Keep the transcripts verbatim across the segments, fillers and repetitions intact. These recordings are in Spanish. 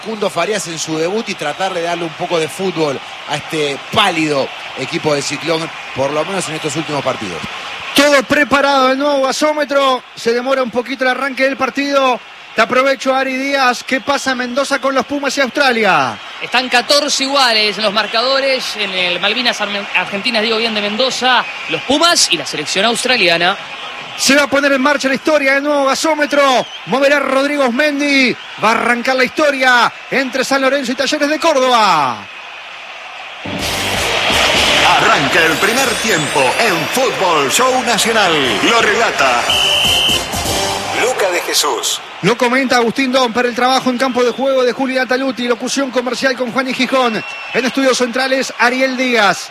Facundo Farías en su debut y tratar de darle un poco de fútbol a este pálido equipo de Ciclón, por lo menos en estos últimos partidos. Todo preparado, el nuevo gasómetro. Se demora un poquito el arranque del partido. Te aprovecho, Ari Díaz. ¿Qué pasa en Mendoza con los Pumas y Australia? Están catorce iguales en los marcadores. En el Malvinas Argentinas, digo bien, de Mendoza, los Pumas y la selección australiana. Se va a poner en marcha la historia del nuevo gasómetro. Moverá Rodrigo Osmendi. Va a arrancar la historia entre San Lorenzo y Talleres de Córdoba. Arranca el primer tiempo en Fútbol Show Nacional. Lo relata Luca de Jesús. Lo comenta Agustín Domper, el trabajo en campo de juego de Juli Nataluti, locución comercial con Juan y Gijón. En estudios centrales, Ariel Díaz.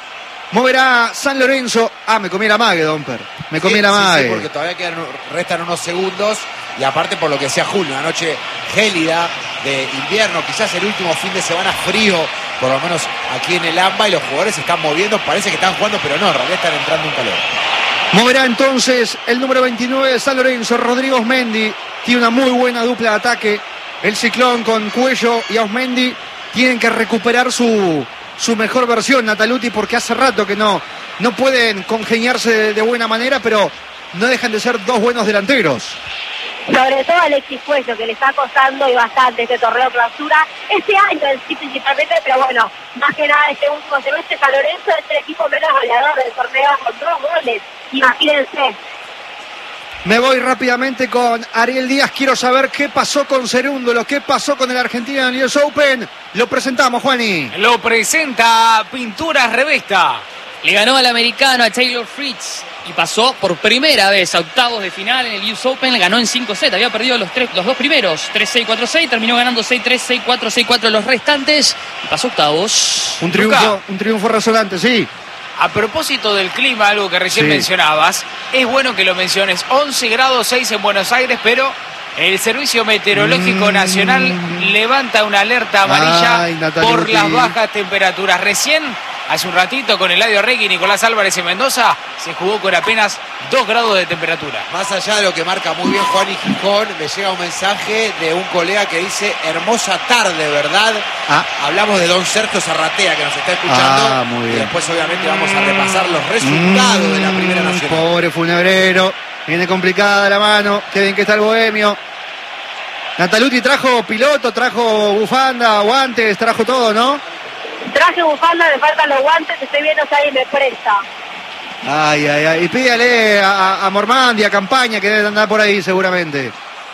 Moverá San Lorenzo. Ah, me comí la mague, Domper. Me comí sí, la mague. Sí, sí, porque todavía quedan, restan unos segundos. Y aparte por lo que decía Julio, una noche gélida de invierno, quizás el último fin de semana frío, por lo menos aquí en el AMBA, y los jugadores se están moviendo, parece que están jugando, pero no, en realidad están entrando en calor. Moverá entonces el número veintinueve de San Lorenzo, Rodrigo Osmendi. Tiene una muy buena dupla de ataque. El Ciclón con Cuello y Osmendi tienen que recuperar su, su mejor versión, Nataluti, porque hace rato que no, no pueden congeniarse de, de buena manera, pero no dejan de ser dos buenos delanteros. Sobre todo Alexis Cuello, que le está costando y bastante este torneo clausura, este año en sí principalmente, pero bueno, más que nada este último semestre San Lorenzo es el equipo menos goleador del torneo con dos goles, imagínense. Me voy rápidamente con Ariel Díaz, quiero saber qué pasó con Cerúndolo, qué pasó con el Argentina en el U S Open. Lo presentamos, Juani. Lo presenta Pinturas Revesta. Le ganó al americano, a Taylor Fritz, y pasó por primera vez a octavos de final en el U S Open. Le ganó en cinco sets, había perdido los, tres, los dos primeros, tres seis, cuatro seis, terminó ganando seis tres, seis cuatro, seis cuatro los restantes y pasó a octavos. Un triunfo, un triunfo resonante, sí. A propósito del clima, algo que recién sí. mencionabas, es bueno que lo menciones, once grados seis en Buenos Aires, pero el Servicio Meteorológico mm. Nacional levanta una alerta amarilla Ay, por las bajas temperaturas. Recién, hace un ratito, con Eladio Regui y Nicolás Álvarez en Mendoza, se jugó con apenas dos grados de temperatura. Más allá de lo que marca muy bien Juan y Gijón, me llega un mensaje de un colega que dice: hermosa tarde, ¿verdad? Ah. Hablamos de don Sergio Zarratea, que nos está escuchando. Ah, muy bien. Y después obviamente vamos a repasar los resultados mm, de la Primera Nacional. Pobre Funebrero, viene complicada la mano. Qué bien que está el bohemio. Nataluti trajo piloto, trajo bufanda, guantes, trajo todo, ¿no? Traje bufanda, me faltan los guantes, estoy viendo si alguien me presta. Ay, ay, ay. Y pídale a, a Mormandia, a Campaña, que deben andar por ahí seguramente.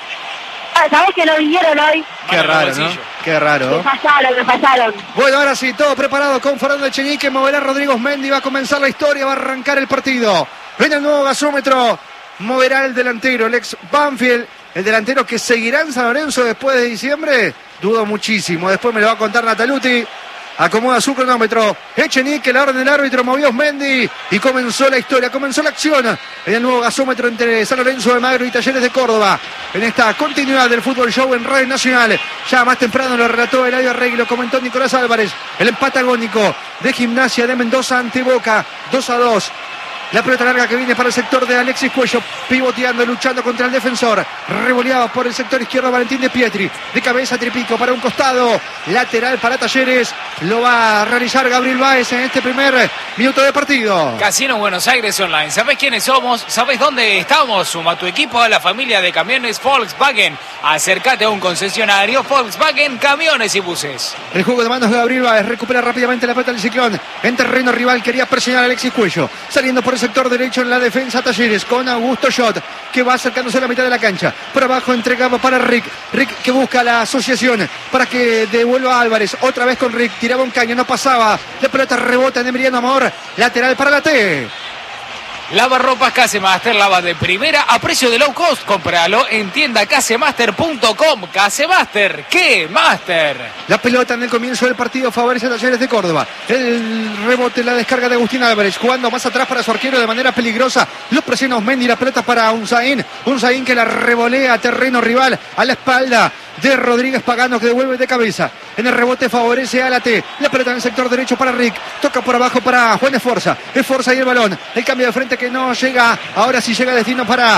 Ah, ¿sabés que no vinieron hoy? Qué Vale, raro, ¿no? Qué raro. Me fallaron, me fallaron. Bueno, ahora sí, todo preparado con Fernando Echenique. Moverá Rodrigo Osmendi, va a comenzar la historia, va a arrancar el partido. Ven el nuevo gasómetro. Moverá el delantero, el ex Banfield. El delantero que seguirá en San Lorenzo después de diciembre. Dudo muchísimo. Después me lo va a contar Nataluti. Acomoda su cronómetro. Echenique, la orden del árbitro, movió Osmendi y comenzó la historia, comenzó la acción en el nuevo gasómetro entre San Lorenzo de Magro y Talleres de Córdoba. En esta continuidad del Fútbol Show en Radio Nacional. Ya más temprano lo relató Eladio Regui, lo comentó Nicolás Álvarez. El empate agónico de Gimnasia de Mendoza ante Boca, dos a dos. La pelota larga que viene para el sector de Alexis Cuello, pivoteando, luchando contra el defensor. Revoleado por el sector izquierdo Valentín de Pietri. De cabeza Tripico para un costado. Lateral para Talleres. Lo va a realizar Gabriel Báez en este primer minuto de partido. Casino Buenos Aires Online. ¿Sabés quiénes somos? ¿Sabés dónde estamos? Suma tu equipo a la familia de camiones Volkswagen. Acércate a un concesionario Volkswagen Camiones y Buses. El juego de manos de Gabriel Báez. Recupera rápidamente la pelota del Ciclón. En terreno rival quería presionar a Alexis Cuello. Saliendo por el sector derecho en la defensa Talleres con Augusto Schott, que va acercándose a la mitad de la cancha. Por abajo entregaba para Rick. Rick que busca la asociación para que devuelva a Álvarez. Otra vez con Rick. Tiraba un caño, no pasaba. La pelota rebota en Emiliano Amor. Lateral para la T. Lavarropas Casemaster, lava de primera a precio de low cost. Cómpralo en tienda casemaster punto com. Casemaster, ¿qué Master? La pelota en el comienzo del partido favorece a Talleres de Córdoba. El rebote, la descarga de Agustín Álvarez, jugando más atrás para su arquero de manera peligrosa. Lo presiona Osmendi, la pelota para Unzaín. Unzaín que la revolea a terreno rival, a la espalda de Rodríguez Pagano, que devuelve de cabeza. En el rebote favorece a la T. La pelota en el sector derecho para Rick. Toca por abajo para Juan Esforza. Esforza y el balón. El cambio de frente que no llega. Ahora sí llega destino para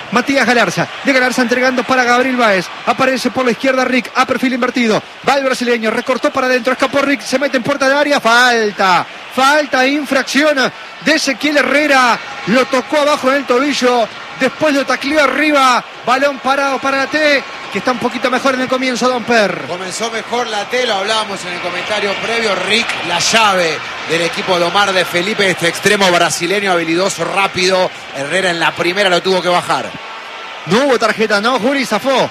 Matías Galarza. De Galarza entregando para Gabriel Báez. Aparece por la izquierda Rick. A perfil invertido. Va el brasileño. Recortó para adentro. Escapó Rick. Se mete en puerta de área. Falta. Falta. Infracción de Ezequiel Herrera. Lo tocó abajo en el tobillo. Después lo tacleó arriba. Balón parado para la T, que está un poquito mejor en el comienzo, Don Per. Comenzó mejor la T, lo hablábamos en el comentario previo. Rick, la llave del equipo de Omar de Felipe, este extremo brasileño habilidoso, rápido. Herrera en la primera lo tuvo que bajar. No hubo tarjeta, ¿no, Juli? Zafó.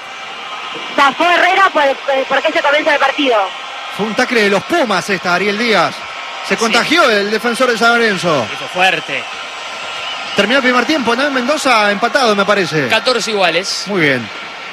Zafó Herrera por, porque se comienza el partido. Fue un tacle de los Pumas esta, Ariel Díaz. Se contagió sí. El defensor de San Lorenzo. Hizo fuerte. Terminó el primer tiempo, ¿no? Mendoza empatado, me parece. catorce iguales. Muy bien.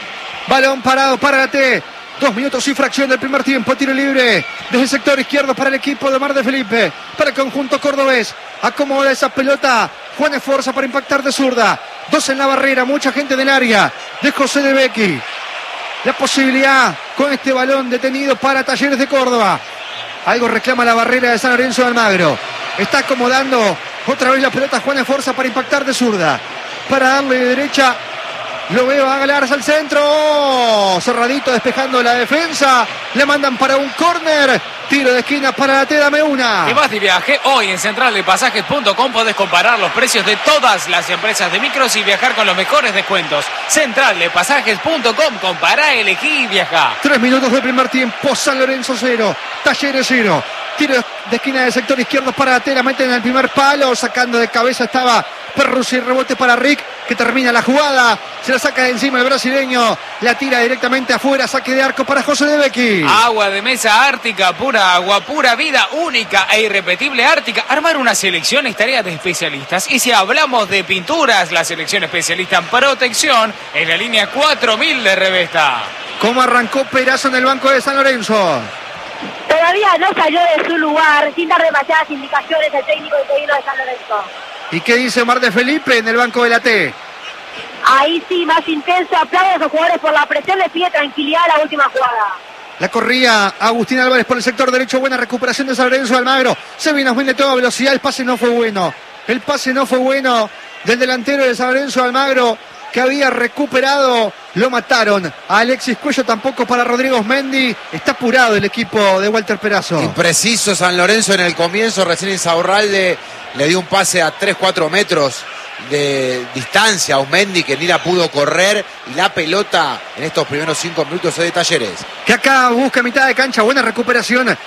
Balón parado para la T. Dos minutos y fracción del primer tiempo. Tiro libre desde el sector izquierdo para el equipo de Omar de Felipe. Para el conjunto cordobés. Acomoda esa pelota. Juan Esforza para impactar de zurda. Dos en la barrera. Mucha gente en el área. De José de Becchi. La posibilidad con este balón detenido para Talleres de Córdoba. Algo reclama la barrera de San Lorenzo de Almagro. Está acomodando otra vez la pelota Juan Esforza para impactar de zurda. Para darle de derecha. Lo veo a Galarza al centro. Cerradito despejando la defensa. Le mandan para un córner. Tiro de esquina para la T, dame una. Y más de viaje. Hoy en central de pasajes punto com podés comparar los precios de todas las empresas de micros y viajar con los mejores descuentos. central de pasajes punto com. Compará, elegí y viajá. Tres minutos de primer tiempo. San Lorenzo cero. Talleres cero. Tiro de esquina del sector izquierdo para la T. La meten en el primer palo. Sacando de cabeza estaba Perruzzi. Rebote para Rick, que termina la jugada. Se la saca de encima el brasileño. La tira directamente afuera. Saque de arco para José de Becchi. Agua de mesa Ártica, pura agua, pura vida, única e irrepetible Ártica. Armar una selección es tarea de especialistas. Y si hablamos de pinturas, la selección especialista en protección es la línea cuatro mil de Revesta. ¿Cómo arrancó Perazo en el banco de San Lorenzo? Todavía no salió de su lugar, sin dar demasiadas indicaciones el técnico interino de San Lorenzo. ¿Y qué dice Omar de Felipe en el banco de la T? Ahí sí, más intenso, aplaude a los jugadores por la presión, le pide tranquilidad a la última jugada. La corría Agustín Álvarez por el sector derecho, buena recuperación de San Lorenzo de Almagro. Se vino de toda velocidad, el pase no fue bueno. El pase no fue bueno del delantero de San Lorenzo de Almagro, que había recuperado. Lo mataron a Alexis Cuello, tampoco para Rodrigo Mendy. Está apurado el equipo de Walter Perazo. Impreciso San Lorenzo en el comienzo. Recién Insaurralde le dio un pase a tres cuatro metros de distancia a Mendy, que ni la pudo correr. Y la pelota en estos primeros cinco minutos es de Talleres, que acá busca mitad de cancha. Buena recuperación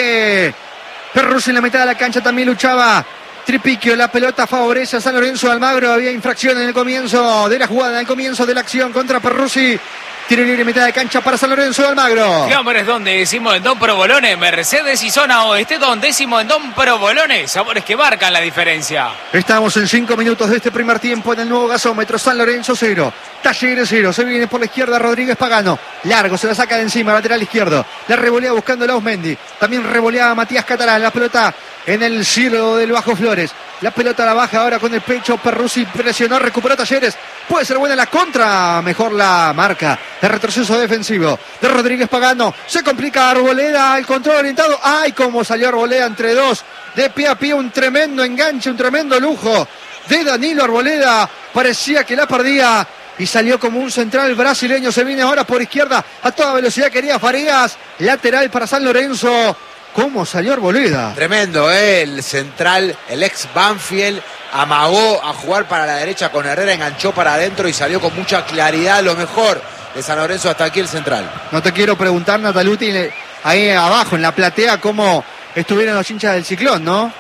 de Perruzzi en la mitad de la cancha. También luchaba Tripiquio. La pelota favorece a San Lorenzo de Almagro. Había infracción en el comienzo de la jugada, en el comienzo de la acción contra Perruzzi. Tiro libre mitad de cancha para San Lorenzo de Almagro. ¿Qué hombre es don décimo en Don Provolone? Mercedes y zona oeste, don décimo en Don Provolone. Sabores que marcan la diferencia. Estamos en cinco minutos de este primer tiempo en el nuevo gasómetro. San Lorenzo cero, Talleres cero. Se viene por la izquierda Rodríguez Pagano. Largo, se la saca de encima, lateral izquierdo. La revolea buscando a Osmendi. También revolea Matías Catalán. La pelota en el cielo del Bajo Flores. La pelota la baja ahora con el pecho. Perruzzi presionó, recuperó Talleres. Puede ser buena la contra. Mejor la marca. El retroceso defensivo de Rodríguez Pagano. Se complica Arboleda. El control orientado. ¡Ay! Cómo salió Arboleda entre dos. De pie a pie. Un tremendo enganche. Un tremendo lujo de Danilo Arboleda. Parecía que la perdía. Y salió como un central brasileño. Se viene ahora por izquierda. A toda velocidad quería Farías. Lateral para San Lorenzo. ¿Cómo salió Arboleda? Tremendo, ¿eh? El central, el ex Banfield, amagó a jugar para la derecha con Herrera, enganchó para adentro y salió con mucha claridad. Lo mejor de San Lorenzo hasta aquí el central. No te quiero preguntar, Nataluti, ahí abajo en la platea, cómo estuvieron los hinchas del Ciclón, ¿no?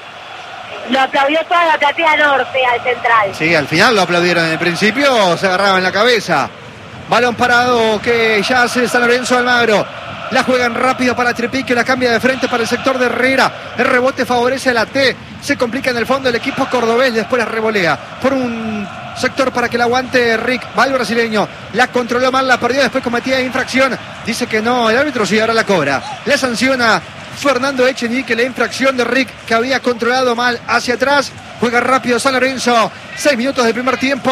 Lo aplaudió toda la platea norte al central. Sí, al final lo aplaudieron. En el principio se agarraban la cabeza. Balón parado que ya hace San Lorenzo de Almagro. La juegan rápido para Tripiquio, la cambia de frente para el sector de Herrera. El rebote favorece a la T. Se complica en el fondo el equipo cordobés. Después la revolea por un sector para que la aguante Rick. Va el brasileño. La controló mal, la perdió. Después cometía infracción. Dice que no, el árbitro sí, ahora la cobra. Le sanciona Fernando Echenique la infracción de Rick, que había controlado mal hacia atrás. Juega rápido San Lorenzo. Seis minutos de primer tiempo.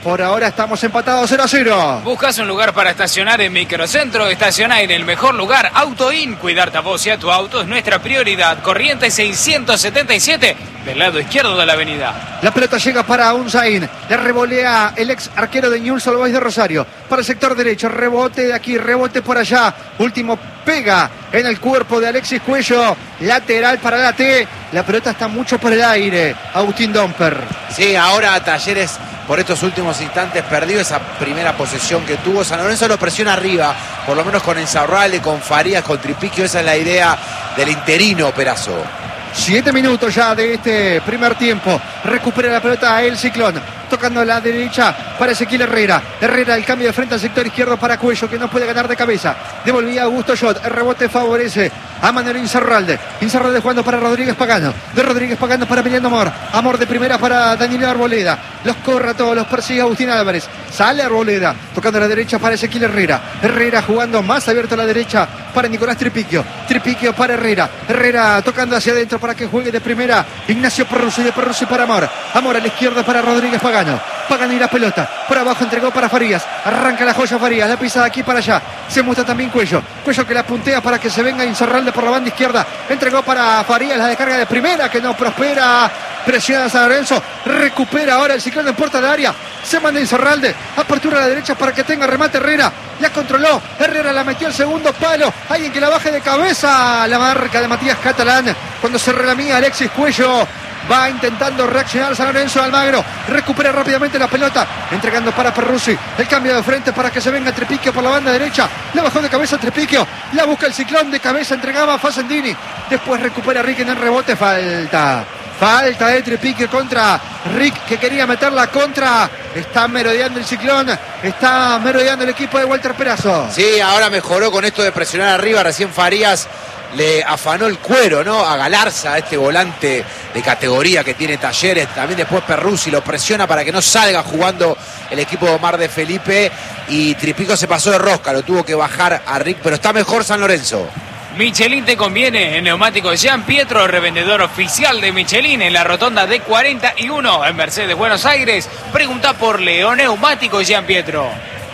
Por ahora estamos empatados cero a cero. ¿Buscas un lugar para estacionar en Microcentro? Estaciona en el mejor lugar, AutoIn. Cuidarte a vos y a tu auto es nuestra prioridad. Corrientes seiscientos setenta y siete, del lado izquierdo de la avenida. La pelota llega para Unzain. Le revolea el ex arquero de Newell's Old Boys de Rosario. Para el sector derecho. Rebote de aquí, rebote por allá. Último pega en el cuerpo de Alexis Cuello. Lateral para la T. La pelota está mucho por el aire. Agustín Domper. Sí, ahora Talleres, por estos últimos instantes, perdió esa primera posesión que tuvo. San Lorenzo lo presiona arriba, por lo menos con Insaurralde, con Farías, con Tripiquio. Esa es la idea del interino Perazo. Siete minutos ya de este primer tiempo. Recupera la pelota el Ciclón. Tocando a la derecha para Ezequiel Herrera. Herrera, el cambio de frente al sector izquierdo para Cuello, que no puede ganar de cabeza. Devolvía a Augusto Schott. El rebote favorece a Manuel Insaurralde. Insaurralde jugando para Rodríguez Pagano. De Rodríguez Pagano para Emiliano Amor. Amor de primera para Daniel Arboleda. Los corre a todos, los persigue Agustín Álvarez. Sale Arboleda. Tocando a la derecha para Ezequiel Herrera. Herrera jugando más abierto a la derecha para Nicolás Tripiquio. Tripiquio para Herrera. Herrera tocando hacia adentro para que juegue de primera Ignacio Perruzzi. De Perruzzi para Amor. Amor a la izquierda para Rodríguez Pagano. Pagano y la pelota. Por abajo entregó para Farías. Arranca la joya Farías. La pisa de aquí para allá. Se muestra también Cuello. Cuello que la puntea para que se venga Insaurralde por la banda izquierda. Entregó para Farías. La descarga de primera que no prospera. Presiona a San Lorenzo. Recupera ahora el Ciclón en puerta de área. Se manda Insaurralde. Apertura a la derecha para que tenga remate Herrera. La controló. Herrera la metió al segundo palo. Alguien que la baje de cabeza. La marca de Matías Catalán. Cuando se relamía Alexis Cuello. Va intentando reaccionar San Lorenzo de Almagro. Recupera rápidamente la pelota. Entregando para Perruzzi. El cambio de frente para que se venga Tripiquio por la banda derecha. La bajó de cabeza Tripiquio. La busca el Ciclón de cabeza. Entregaba a Facendini. Después recupera Rick en el rebote. Falta. Falta de Tripiquio contra Rick, que quería meterla contra. Está merodeando el Ciclón. Está merodeando el equipo de Walter Perazo. Sí, ahora mejoró con esto de presionar arriba. Recién Farías le afanó el cuero, ¿no? A Galarza, este volante de categoría que tiene Talleres. También después Perruzzi lo presiona para que no salga jugando el equipo de Omar de Felipe. Y Tripiquio se pasó de rosca, lo tuvo que bajar a Rick, pero está mejor San Lorenzo. Michelin te conviene. En Neumáticos Jean Pietro, revendedor oficial de Michelin en la rotonda de cuarenta y uno en Mercedes, Buenos Aires. Pregunta por Leo Neumáticos Jean Pietro.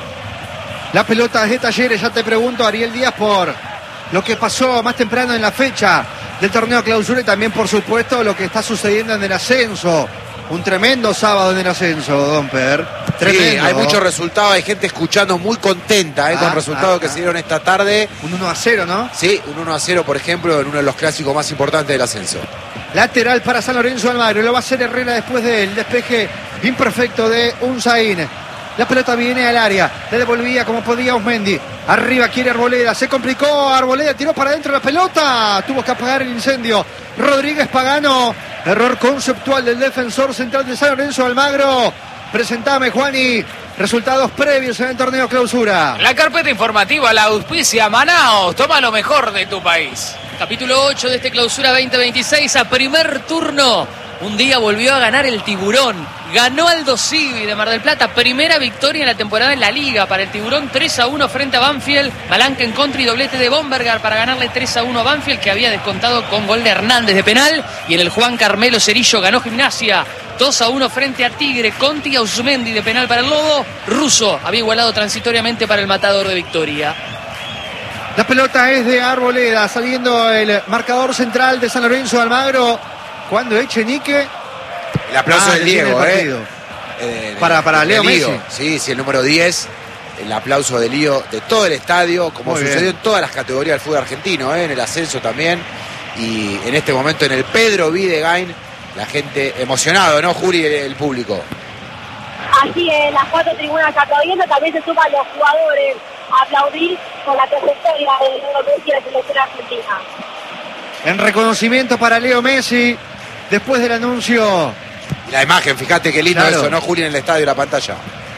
La pelota es de Talleres. Ya te pregunto, Ariel Díaz, por lo que pasó más temprano en la fecha del torneo clausura y también, por supuesto, lo que está sucediendo en el ascenso. Un tremendo sábado en el ascenso, Domper. Tremendo. Sí, hay muchos resultados, hay gente escuchando muy contenta eh, ah, con resultados ah, que ah. se dieron esta tarde. Un uno a cero, ¿no? Sí, un uno a cero, por ejemplo, en uno de los clásicos más importantes del ascenso. Lateral para San Lorenzo de Almagro. Lo va a hacer Herrera después del despeje imperfecto de Unzain. La pelota viene al área. Le devolvía como podía Osmendi. Arriba quiere Arboleda. Se complicó. Arboleda tiró para adentro la pelota. Tuvo que apagar el incendio. Rodríguez Pagano. Error conceptual del defensor central de San Lorenzo de Almagro. Presentame, Juani, resultados previos en el torneo clausura. La carpeta informativa la auspicia Manaos. Toma lo mejor de tu país. Capítulo ocho de este clausura veinte veintiséis. A primer turno, un día volvió a ganar el Tiburón. Ganó Aldo Civi de Mar del Plata. Primera victoria en la temporada en la Liga para el Tiburón. tres a uno frente a Banfield. Malanca en contra y doblete de Bombergar para ganarle tres a uno a Banfield, que había descontado con gol de Hernández de penal. Y en el Juan Carmelo Cerillo ganó Gimnasia dos a uno frente a Tigre. Conti y Ausmendi de penal para el Lobo. Russo había igualado transitoriamente para el Matador de Victoria. La pelota es de Arboleda, saliendo el marcador central de San Lorenzo de Almagro. Cuando Echenique. El aplauso ah, del Diego, eh. eh. Para, para Leo Messi. Sí, sí, el número diez. El aplauso de Lío de todo el estadio, como Muy sucedió bien. en todas las categorías del fútbol argentino, eh, en el ascenso también. Y en este momento en el Pedro Videgain, la gente emocionado, ¿no, Juli, el, el público? Así es, las cuatro tribunas aplaudiendo, también se suman los jugadores a aplaudir con la trayectoria de Leo Messi de la selección argentina. En reconocimiento para Leo Messi, después del anuncio. Y la imagen, fíjate qué lindo claro. eso, ¿no, Juli, en el estadio, la pantalla?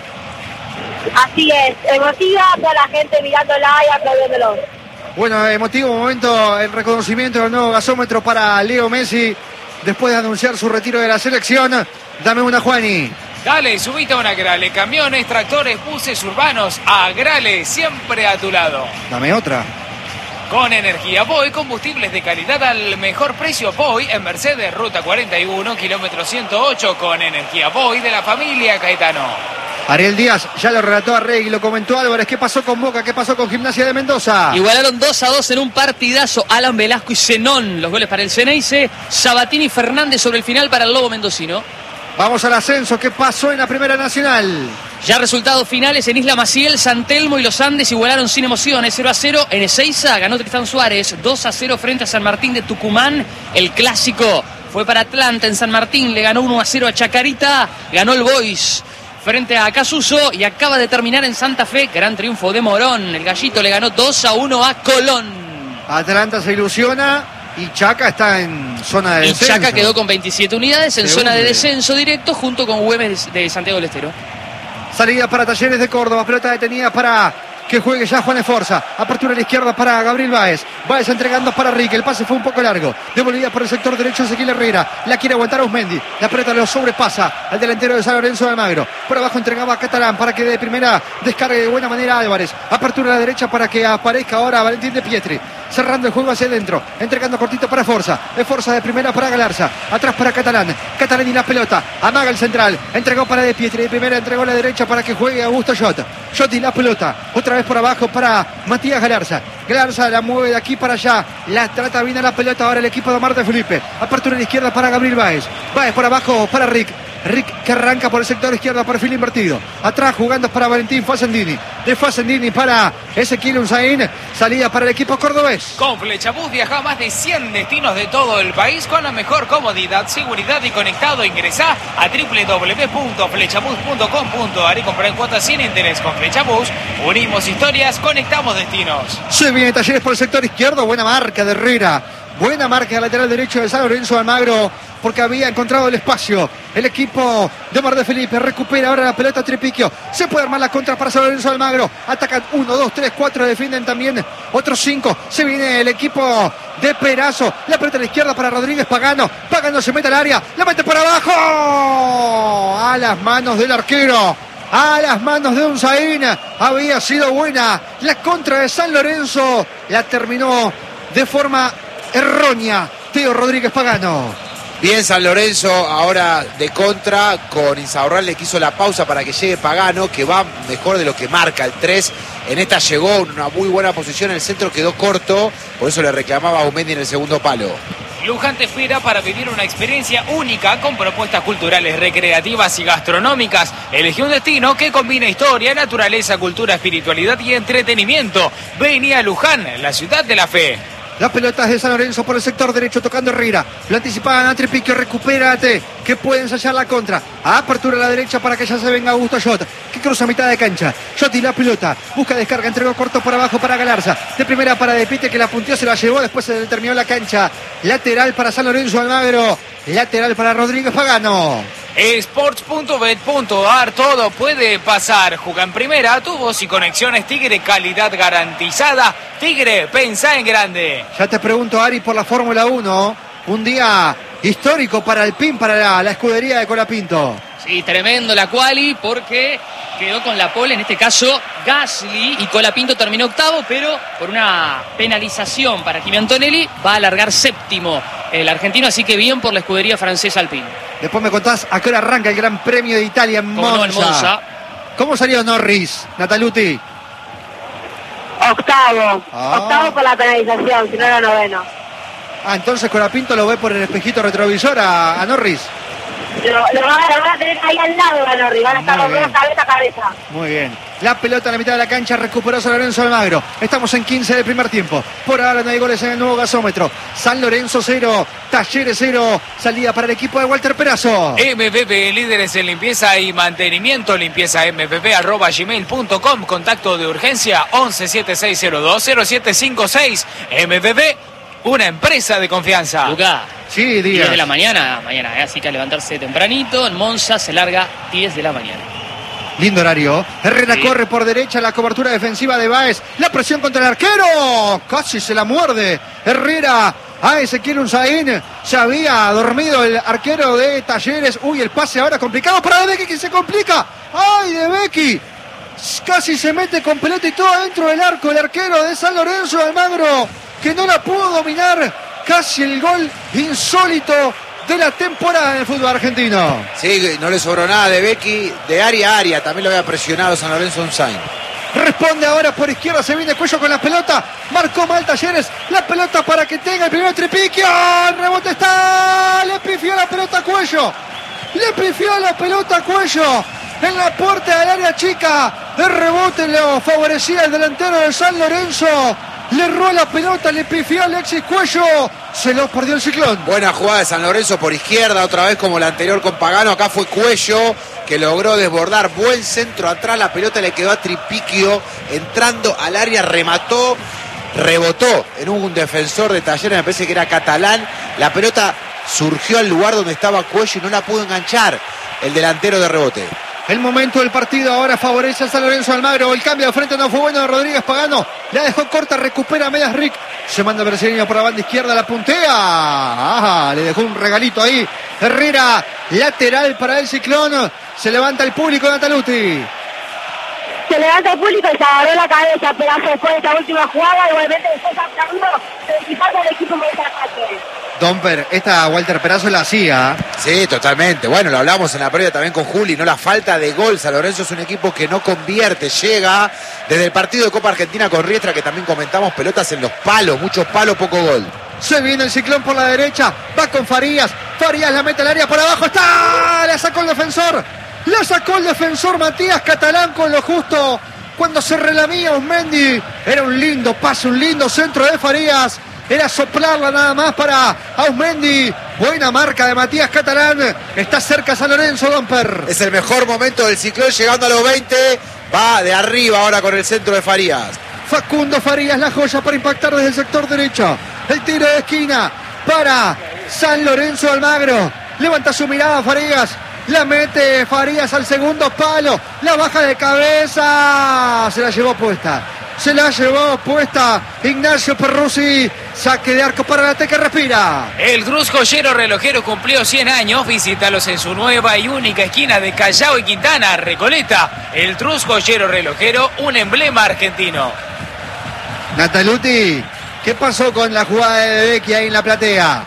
Así es, emotiva, toda la gente mirándola y aplaudiéndolo. Bueno, emotivo momento, el reconocimiento del nuevo gasómetro para Leo Messi, después de anunciar su retiro de la selección. Dame una, Juani. Dale, subite a una Grale. Camiones, tractores, buses urbanos. A Grale, siempre a tu lado. Dame otra. Con energía Boy, combustibles de calidad al mejor precio. Boy en Mercedes, ruta cuarenta y uno, kilómetro ciento ocho. Con energía Boy de la familia Caetano. Ariel Díaz ya lo relató a Rey y lo comentó Álvarez. ¿Qué pasó con Boca? ¿Qué pasó con Gimnasia de Mendoza? Igualaron dos a dos en un partidazo. Alan Velasco y Zenón, los goles para el Ceneice. Sabatini y Fernández sobre el final para el Lobo mendocino. Vamos al ascenso. ¿Qué pasó en la Primera Nacional? Ya resultados finales en Isla Maciel, San Telmo y Los Andes igualaron sin emociones. cero a cero en Ezeiza, ganó Tristán Suárez. dos a cero frente a San Martín de Tucumán. El clásico fue para Atlanta en San Martín. Le ganó uno a cero a Chacarita. Ganó el Boys frente a Casuso y acaba de terminar en Santa Fe. Gran triunfo de Morón. El Gallito le ganó dos a uno a Colón. Atlanta se ilusiona y Chaca está en zona de y descenso. Chaca quedó con veintisiete unidades en Se zona hunde. de descenso directo junto con Güemes de Santiago del Estero. Salida para Talleres de Córdoba, pelota detenida para que juegue ya Juan Esforza. Apertura a la izquierda para Gabriel Báez. Báez entregando para Rique. El pase fue un poco largo. Devolvida por el sector derecho Ezequiel Herrera. La quiere aguantar Ausmendi. La pelota lo sobrepasa al delantero de San Lorenzo de Almagro. Por abajo entregaba a Catalán para que de primera descargue de buena manera a Álvarez. Apertura a la derecha para que aparezca ahora Valentín de Pietri. Cerrando el juego hacia adentro. Entregando cortito para Forza. Esforza de primera para Galarza. Atrás para Catalán. Catalán y la pelota. Amaga el central. Entregó para de Pietri. De primera entregó a la derecha para que juegue Augusto Jot. Jot y la pelota. Otra vez por abajo para Matías Galarza. Galarza la mueve de aquí para allá. La trata bien a la pelota ahora el equipo de Omar de Felipe. Apertura a la izquierda para Gabriel Báez. Báez por abajo para Rick. Rick que arranca por el sector izquierdo, perfil invertido. Atrás jugando para Valentín Facendini. De Facendini para Ezequiel Unzaín. Salida para el equipo cordobés. Con Flechabús viaja a más de cien destinos de todo el país con la mejor comodidad, seguridad y conectado. Ingresá a doble u doble u doble u punto flechabús punto com punto a r y comprar en cuotas sin interés. Con Flechabús unimos historias, conectamos destinos. Se viene Talleres por el sector izquierdo. Buena marca de Herrera. Buena marca de lateral derecho de San Lorenzo de Almagro, porque había encontrado el espacio. El equipo de Omar de Felipe recupera ahora la pelota Tripiquio. Se puede armar la contra para San Lorenzo de Almagro. Atacan uno, dos, tres, cuatro. Defienden también otros cinco. Se viene el equipo de Perazo. La pelota a la izquierda para Rodríguez Pagano. Pagano se mete al área. La mete por abajo. A las manos del arquero. A las manos de Unzaín. Había sido buena la contra de San Lorenzo. La terminó de forma errónea Teo Rodríguez Pagano. Bien San Lorenzo ahora de contra, con Insaurral le quiso la pausa para que llegue Pagano, que va mejor de lo que marca el tres. En esta llegó en una muy buena posición, el centro quedó corto, por eso le reclamaba a Aumendi en el segundo palo. Luján te espera para vivir una experiencia única con propuestas culturales, recreativas y gastronómicas. Elegí un destino que combina historia, naturaleza, cultura, espiritualidad y entretenimiento. Vení a Luján, la ciudad de la fe. Las pelotas de San Lorenzo por el sector derecho tocando Herrera. Lo anticipaban a Tripiquio, recupérate, que puede ensayar la contra. Apertura a la derecha para que ya se venga Augusto Jot, que cruza a mitad de cancha. Jot y la pelota, busca descarga, entregó corto por abajo para Galarza. De primera para De Piete, que la punteó, se la llevó, después se determinó la cancha. Lateral para San Lorenzo Almagro, lateral para Rodríguez Pagano. Sports punto bet punto a r, todo puede pasar. Juega en primera, tubos y conexiones Tigre, calidad garantizada. Tigre, pensá en grande. Ya te pregunto, Ari, por la Fórmula uno. Un día histórico para el P I N, para la, la escudería de Colapinto. Sí, tremendo la quali porque quedó con la pole, en este caso Gasly, y Colapinto terminó octavo, pero por una penalización para Kimi Antonelli va a alargar séptimo el argentino, así que bien por la escudería francesa Alpine. Después me contás a qué hora arranca el Gran Premio de Italia en Como Monza. no, en Monza. ¿Cómo salió Norris, Nataluti? Octavo. Ah. Octavo por la penalización, si no era noveno. Ah, entonces Colapinto lo ve por el espejito retrovisor a, a Norris. Lo, lo, van a, lo van a tener ahí al lado, van a arriba, van a estar Muy los dos bien. cabeza a cabeza. Muy bien. La pelota en la mitad de la cancha, recuperó San Lorenzo Almagro. Estamos en quince del primer tiempo. Por ahora no hay goles en el nuevo gasómetro. San Lorenzo cero, Talleres cero. Salida para el equipo de Walter Perazo. M P P, líderes en limpieza y mantenimiento. Limpieza m p p arroba gmail punto com. Contacto de urgencia once setenta y seis cero dos cero siete cinco seis. M P P, una empresa de confianza. Luca, Sí, diez Díaz. de la mañana, mañana, ¿eh? Así que a levantarse tempranito. En Monza se larga diez de la mañana. Lindo horario. Herrera Sí. corre por derecha, la cobertura defensiva de Báez. La presión contra el arquero. Casi se la muerde. Herrera a Ezequiel Unzaín. Se había dormido el arquero de Talleres. Uy, el pase ahora complicado para De Becky, que se complica. ¡Ay, De Becky! Casi se mete con pelota y todo dentro del arco. El arquero de San Lorenzo de Almagro, que no la pudo dominar. Casi el gol insólito de la temporada en el fútbol argentino. Sí, no le sobró nada de Becky, de área a área, también lo había presionado San Lorenzo Unzain. Responde ahora por izquierda, se viene Cuello con la pelota, marcó mal Talleres, la pelota para que tenga el primer tripiquio, el rebote está, le pifió la pelota a Cuello, le pifió la pelota a Cuello, en la puerta del área chica, el rebote lo favorecía el delantero de San Lorenzo, le erró la pelota, le pifió a Alexis Cuello, se lo perdió el Ciclón. Buena jugada de San Lorenzo por izquierda, otra vez como la anterior con Pagano, acá fue Cuello que logró desbordar, buen centro atrás, la pelota le quedó a Tripiquio, entrando al área, remató, rebotó en un defensor de Talleres, me parece que era Catalán, la pelota surgió al lugar donde estaba Cuello y no la pudo enganchar el delantero de rebote. El momento del partido ahora favorece a San Lorenzo Almagro. El cambio de frente no fue bueno de Rodríguez Pagano. La dejó corta, recupera a medias Rick. Se manda el brasileño por la banda izquierda, la puntea. Ajá, le dejó un regalito ahí. Herrera, lateral para el Ciclón. Se levanta el público de Nataluti. Se levanta el público y se agarró la cabeza, pedazo después de esta última jugada. Igualmente después aplaudiendo, felicitando al equipo por ese ataque. Domper, esta Walter Perazo la hacía. Sí, totalmente. Bueno, lo hablamos en la previa también con Juli, no la falta de gol. San Lorenzo es un equipo que no convierte, llega desde el partido de Copa Argentina con Riestra, que también comentamos, pelotas en los palos, muchos palos, poco gol. Se viene el Ciclón por la derecha, va con Farías, Farías la mete al área por abajo, está, la sacó el defensor, la sacó el defensor Matías Catalán con lo justo. Cuando se relamía Osmendi, era un lindo pase, un lindo centro de Farías. Era soplarla nada más para Ausmendi. Buena marca de Matías Catalán. Está cerca San Lorenzo, Domper. Es el mejor momento del Ciclón, llegando a los veinte. Va de arriba ahora con el centro de Farías. Facundo Farías, la joya para impactar desde el sector derecho. El tiro de esquina para San Lorenzo Almagro. Levanta su mirada Farías. La mete Farías al segundo palo. La baja de cabeza. Se la llevó puesta. Se la llevó puesta Ignacio Perruzzi. Saque de arco para la T que respira. El Cruz Joyero Relojero cumplió cien años. Visítalos en su nueva y única esquina de Callao y Quintana, Recoleta. El Cruz Joyero Relojero, un emblema argentino. Nataluti, ¿qué pasó con la jugada de Becky ahí en la platea?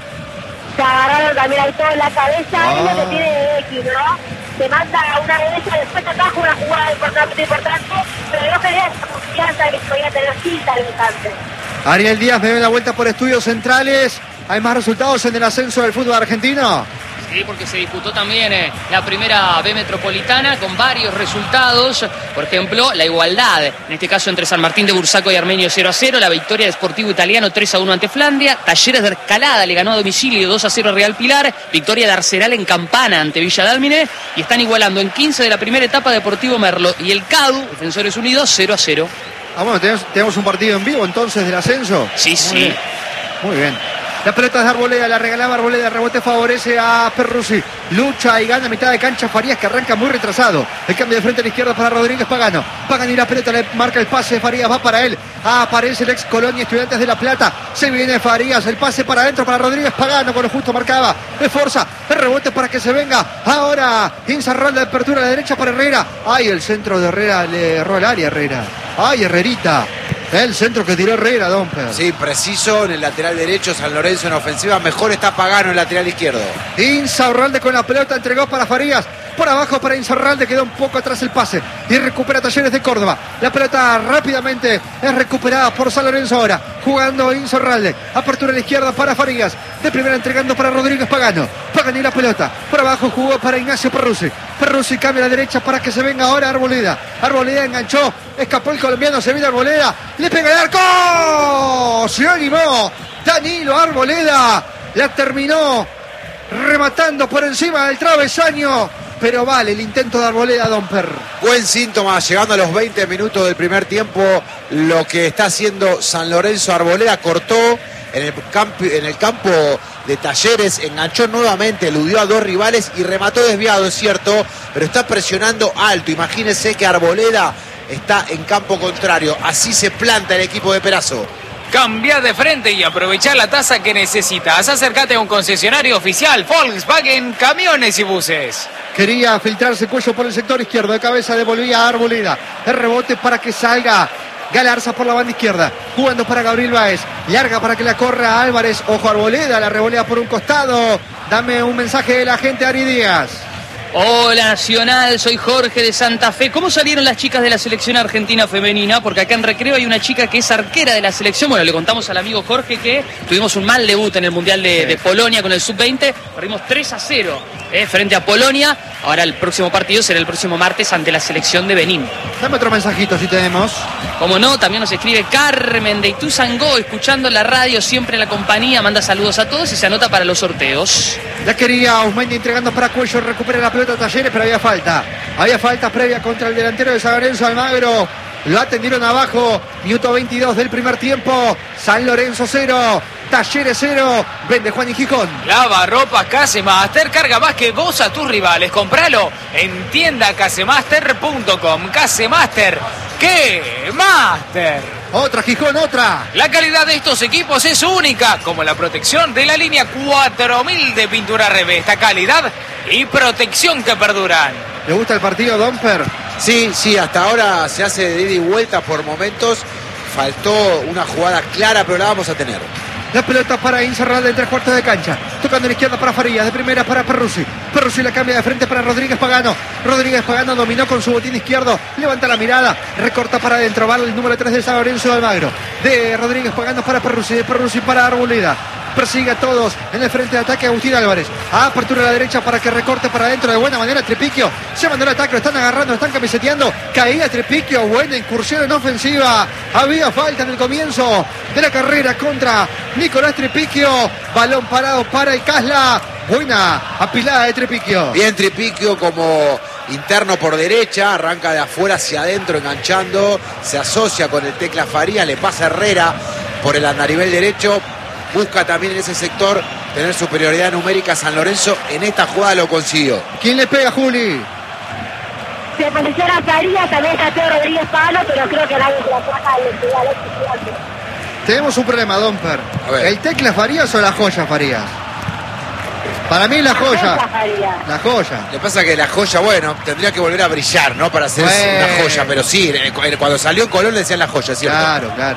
Se agarraron también ahí todo en la cabeza. Ah. Es lo que tiene Becky, ¿no? Se manda a una derecha, después ataja una jugada importante, importante, pero no genera esa confianza que podía tener Cinta al instante. Ariel Díaz me ve la vuelta por estudios centrales. ¿Hay más resultados en el ascenso del fútbol argentino? Sí, porque se disputó también eh, la primera B Metropolitana con varios resultados. Por ejemplo, la igualdad, en este caso entre San Martín de Bursaco y Armenio cero a cero. La victoria de Sportivo Italiano tres a uno ante Flandia. Talleres de Escalada le ganó a domicilio dos a cero a Real Pilar. Victoria de Arsenal en Campana ante Villa Dálmine. Y están igualando en quince de la primera etapa Deportivo Merlo y el CADU, Defensores Unidos, cero a cero. Ah, bueno, tenemos, tenemos un partido en vivo entonces del ascenso. Sí, Muy sí. bien. Muy bien. La pelota es de Arboleda, la regalaba Arboleda, el rebote favorece a Perruzzi. Lucha y gana a mitad de cancha Farías, que arranca muy retrasado. El cambio de frente a la izquierda para Rodríguez Pagano. Pagano y la pelota le marca el pase, Farías va para él. Aparece el ex Colonia Estudiantes de La Plata. Se viene Farías, el pase para adentro para Rodríguez Pagano, con lo justo marcaba. Esforza, el rebote para que se venga. Ahora Inzarral de apertura a la derecha para Herrera. Ay, el centro de Herrera le erró el área Herrera. Ay, Herrerita. El centro que tiró Herrera, Domper. Sí, preciso en el lateral derecho. San Lorenzo en ofensiva. Mejor está Pagano en el lateral izquierdo. Insaurralde con la pelota, entregó para Farías. Por abajo para Insaurralde, quedó un poco atrás el pase. Y recupera Talleres de Córdoba. La pelota rápidamente es recuperada por San Lorenzo ahora. Jugando Insaurralde. Apertura a la izquierda para Farías. De primera entregando para Rodríguez Pagano. Pagano y la pelota. Por abajo jugó para Ignacio Perruzzi. Perruzzi cambia a la derecha para que se venga ahora Arboleda. Arboleda enganchó. Escapó el colombiano, se viene Arboleda. Le pega el arco. Se animó Danilo Arboleda. La terminó rematando por encima del travesaño. Pero vale el intento de Arboleda, Domper. Buen síntoma, llegando a los veinte minutos del primer tiempo. Lo que está haciendo San Lorenzo. Arboleda cortó en el campo, en el campo de Talleres, enganchó nuevamente, eludió a dos rivales y remató desviado, es cierto, pero está presionando alto. Imagínense que Arboleda está en campo contrario. Así se planta el equipo de Perazo. Cambiar de frente y aprovechar la tasa que necesitas. Acércate a un concesionario oficial Volkswagen Camiones y Buses. Quería filtrarse Cuello por el sector izquierdo. De cabeza devolvía a Arboleda. El rebote para que salga Galarza por la banda izquierda. Jugando para Gabriel Báez. Larga para que la corra Álvarez. Ojo Arboleda. La revolea por un costado. Dame un mensaje de la gente, Ari Díaz. Hola Nacional, soy Jorge de Santa Fe. ¿Cómo salieron las chicas de la selección argentina femenina? Porque acá en Recreo hay una chica que es arquera de la selección. Bueno, le contamos al amigo Jorge que tuvimos un mal debut en el Mundial de, de Polonia con el sub veinte. Perdimos tres a cero eh, frente a Polonia. Ahora el próximo partido será el próximo martes ante la selección de Benín. Dame otro mensajito si tenemos. Como no, también nos escribe Carmen de Ituzangó, escuchando la radio, siempre en la compañía. Manda saludos a todos y se anota para los sorteos. Ya quería Osmendi entregando para Cuello, recupera la pelota Talleres, pero había falta. Había falta previa contra el delantero de San Lorenzo, Almagro. Lo atendieron abajo. Minuto veintidós del primer tiempo. San Lorenzo cero. Talleres cero. Vende Juan y Gijón. Lava ropa Casemaster. Carga más que vos a tus rivales. Compralo en tienda casemaster punto com. Casemaster. ¡Qué Master! Otra Gijón, otra. La calidad de estos equipos es única, como la protección de la línea cuatro mil de pintura Revesta. Calidad y protección que perduran. ¿Le gusta el partido, Domper? Sí, sí, hasta ahora se hace de ida y vuelta por momentos. Faltó una jugada clara, pero la vamos a tener. La pelota para Incerral de tres cuartos de cancha. Tocando en la izquierda para Farías. De primera para Perruzzi. Perruzzi la cambia de frente para Rodríguez Pagano. Rodríguez Pagano dominó con su botín izquierdo. Levanta la mirada. Recorta para adentro. Va el número tres de San Lorenzo de Almagro. De Rodríguez Pagano para Perruzzi. De Perruzzi para Arboleda. Persigue a todos en el frente de ataque Agustín Álvarez. A apertura a la derecha para que recorte para adentro de buena manera Trepiquio. Se mandó el ataque, lo están agarrando, lo están camiseteando. Caía Trepiquio, buena incursión en ofensiva. Había falta en el comienzo de la carrera contra Nicolás Trepiquio. Balón parado para el Casla. Buena apilada de Trepiquio. Bien Trepiquio como interno por derecha, arranca de afuera hacia adentro enganchando. Se asocia con el Tecla Farías, le pasa Herrera por el andarivel derecho. Busca también en ese sector tener superioridad numérica. San Lorenzo en esta jugada lo consiguió. ¿Quién le pega, Juli? Se posiciona Farías, también está Teo Rodríguez Pablo, pero creo que nadie se la traja al estudiante. Tenemos un problema, Domper. ¿El Tecla Farías o la joya Farías? Para mí la, la joya. joya la joya. Le pasa que la joya, bueno, tendría que volver a brillar, ¿no? Para ser bueno. Una joya, pero sí, cuando salió en Colón le decían la joya, ¿cierto? Claro, claro.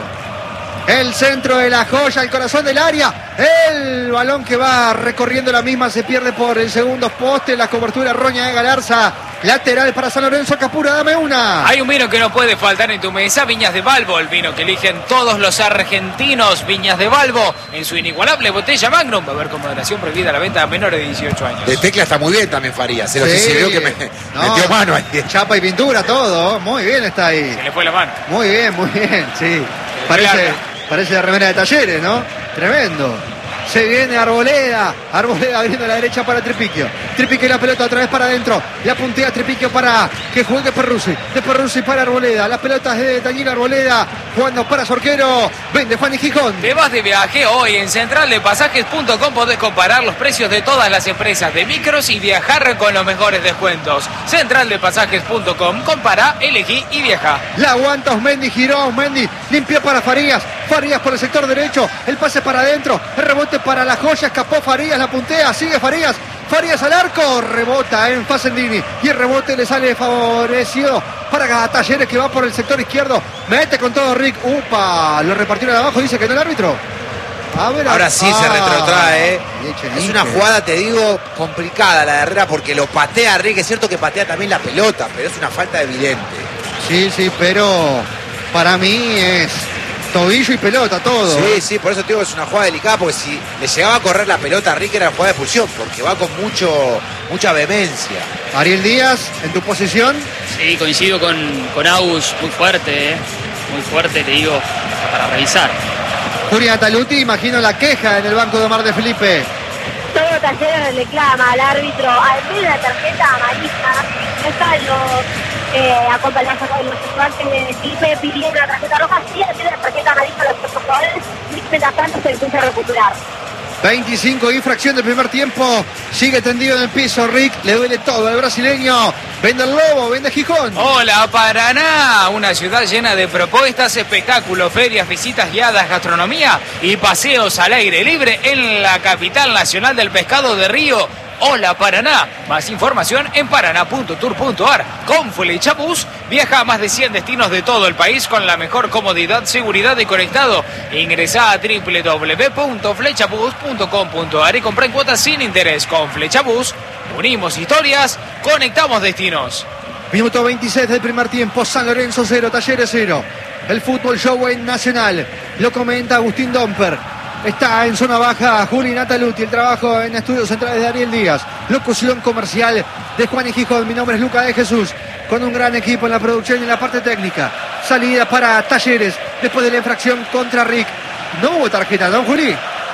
El centro de la joya, el corazón del área. El balón que va recorriendo la misma se pierde por el segundo poste. La cobertura roña de Galarza. Lateral para San Lorenzo. Capura, dame una. Hay un vino que no puede faltar en tu mesa. Viñas de Balbo, el vino que eligen todos los argentinos. Viñas de Balbo en su inigualable botella Magnum. Va a haber con moderación prohibida la venta a menores de dieciocho años. De Tecla está muy bien también Farías. Se lo sí. sirvió que me no. metió mano ahí. Chapa y pintura, todo. Muy bien está ahí. Se le fue la mano. Muy bien, muy bien. Sí. Parece... Parece la remera de Talleres, ¿no? Tremendo. Se viene Arboleda. Arboleda abriendo a la derecha para Trepiquio. Trepiquio la pelota otra vez para adentro. La puntea Trepiquio para que juegue Perruzzi. De Perruzzi para Arboleda. La pelota es de Daniel Arboleda. Jugando para Sorquero. Vende Juan y Gijón. Te vas de viaje hoy en central de pasajes punto com. Podés comparar los precios de todas las empresas de micros y viajar con los mejores descuentos. central de pasajes punto com. Compara, elegí y viaja. La aguanta Osmendi. Giró Osmendi. Limpió para Farías. Farías por el sector derecho. El pase para adentro. El rebote para la joya. Escapó Farías. La puntea. Sigue Farías. Farías al arco. Rebota en Facendini. Y el rebote le sale favorecido para Talleres que va por el sector izquierdo. Mete con todo Rick. Upa. Lo repartieron abajo. Dice que no el árbitro. A ver, ahora sí ah, se retrotrae. ¿eh? Es una Níquez. jugada, te digo, complicada la de Herrera porque lo patea Rick. Es cierto que patea también la pelota, pero es una falta evidente. Sí, sí, pero para mí es tobillo y pelota, todo. Sí, sí, por eso te digo que es una jugada delicada, porque si le llegaba a correr la pelota a Rick era jugada de expulsión, porque va con mucho mucha vehemencia. Ariel Díaz, en tu posición. Sí, coincido con, con Agus, muy fuerte, ¿eh? muy fuerte, te digo, para revisar. Julia Taluti, imagino la queja en el banco de Omar de Felipe. Todo Talleres reclama al árbitro, al menos la tarjeta amarilla, no están los eh, acompañantes con los estudiantes de Felipe pidiendo la tarjeta roja, sí, tiene la tarjeta amarilla a los jugadores, y mientras tanto se empieza a recuperar. veinticinco infracción del primer tiempo. Sigue tendido en el piso Rick. Le duele todo al brasileño. Vende el Lobo, vende Gijón. Hola Paraná, una ciudad llena de propuestas, espectáculos, ferias, visitas guiadas, gastronomía y paseos al aire libre en la capital nacional del pescado de Río. Hola Paraná. Más información en paraná punto tour punto ar. Con Flexabus viaja a más de cien destinos de todo el país con la mejor comodidad, seguridad y conectado. Ingresá a doble u doble u doble u punto flexabus punto com punto ar y compra en cuotas sin interés. Con Flexabus unimos historias, conectamos destinos. Minuto veintiséis del primer tiempo, San Lorenzo cero, Talleres cero. El fútbol show en Nacional. Lo comenta Agustín Domper. Está en zona baja Juli Nataluti. El trabajo en estudios centrales de Ariel Díaz. Locución comercial de Juan y Gijón. Mi nombre es Luca de Jesús. Con un gran equipo en la producción y en la parte técnica. Salida para Talleres después de la infracción contra Rick. No hubo tarjeta, ¿no, Juli?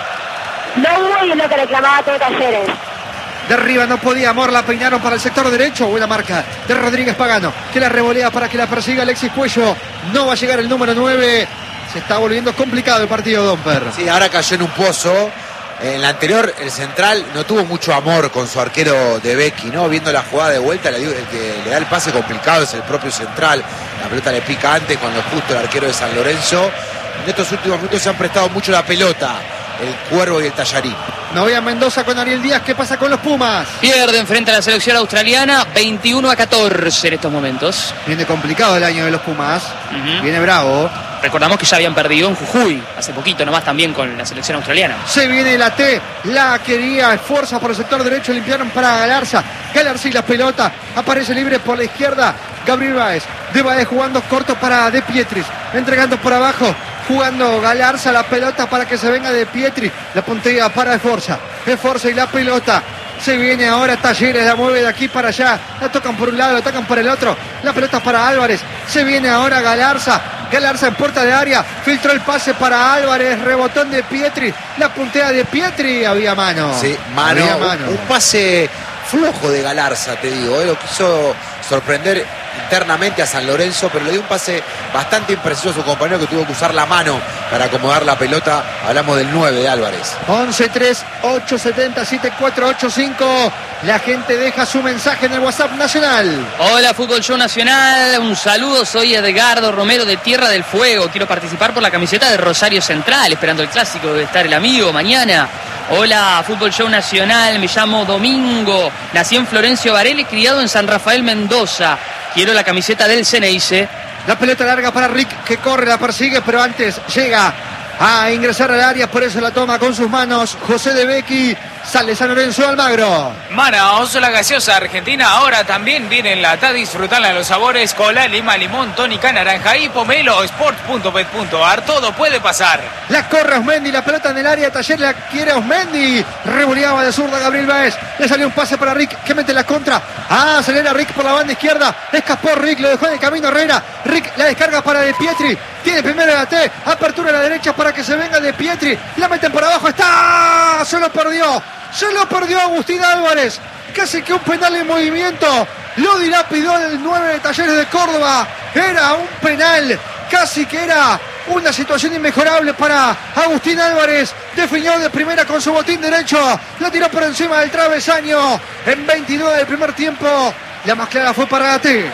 No hubo y es lo que reclamaba todo Talleres. De arriba no podía, Amor, la peinaron para el sector derecho. Buena marca de Rodríguez Pagano, que la revolea para que la persiga Alexis Cuello. No va a llegar el número nueve. Se está volviendo complicado el partido, Domper. Sí, ahora cayó en un pozo. En la anterior, el central no tuvo mucho amor con su arquero de Becky, ¿no? Viendo la jugada de vuelta, el que le da el pase complicado es el propio central. La pelota le pica antes cuando justo el arquero de San Lorenzo. En estos últimos minutos se han prestado mucho la pelota el Cuervo y el Tallarín. Novia Mendoza con Ariel Díaz. ¿Qué pasa con los Pumas? Pierden frente a la selección australiana veintiuno a catorce en estos momentos. Viene complicado el año de los Pumas. Uh-huh. Viene bravo. Recordamos que ya habían perdido en Jujuy hace poquito nomás también con la selección australiana. Se viene la T, la quería, esfuerza por el sector derecho, limpiaron para Galarza. Galarza y la pelota, aparece libre por la izquierda. Gabriel Báez, de Báez jugando corto para De Pietris, entregando por abajo, jugando Galarza la pelota para que se venga De Pietri. La puntea para Esforza, Esforza y la pelota. Se viene ahora Talleres, la mueve de aquí para allá. La tocan por un lado, la tocan por el otro. La pelota para Álvarez. Se viene ahora Galarza. Galarza en puerta de área. Filtró el pase para Álvarez. Rebotón de Pietri. La puntea de Pietri. Había mano. Sí, mano. Había mano. Un, un pase flojo de Galarza, te digo. ¿eh? Lo quiso sorprender internamente a San Lorenzo, pero le dio un pase bastante impreciso a su compañero que tuvo que usar la mano para acomodar la pelota. Hablamos del nueve de Álvarez. once tres ocho siete siete cuatro ocho cinco. La gente deja su mensaje en el WhatsApp nacional. Hola, Fútbol Show Nacional. Un saludo, soy Edgardo Romero de Tierra del Fuego. Quiero participar por la camiseta de Rosario Central, esperando el clásico. Debe estar el amigo mañana. Hola, Fútbol Show Nacional. Me llamo Domingo. Nací en Florencio Varela, criado en San Rafael, Mendoza. Quiero la camiseta del Ceneice. La pelota larga para Rick, que corre, la persigue, pero antes llega a ingresar al área, por eso la toma con sus manos José de Becchi. Sale San Lorenzo Almagro. Manaos, la gaseosa argentina, ahora también viene en lata. Disfrutala en los sabores cola, lima, limón, tónica, naranja y pomelo. sport punto bet punto ar, todo puede pasar. La corre Osmendi, la pelota en el área, Taller la quiere Osmendi. Revoleaba de zurda Gabriel Báez. Le salió un pase para Rick, que mete la contra. Ah, acelera Rick por la banda izquierda. Escapó Rick, lo dejó en el camino Herrera. Rick la descarga para De Pietri. Tiene primero la T, apertura a la derecha para que se venga De Pietri. La meten por abajo, está. Se lo perdió. Se lo perdió Agustín Álvarez. Casi que un penal en movimiento. Lo dilapidó el nueve de Talleres de Córdoba. Era un penal. Casi que era una situación inmejorable para Agustín Álvarez. Definió de primera con su botín derecho. La tiró por encima del travesaño. En veintinueve del primer tiempo. La más clara fue para T.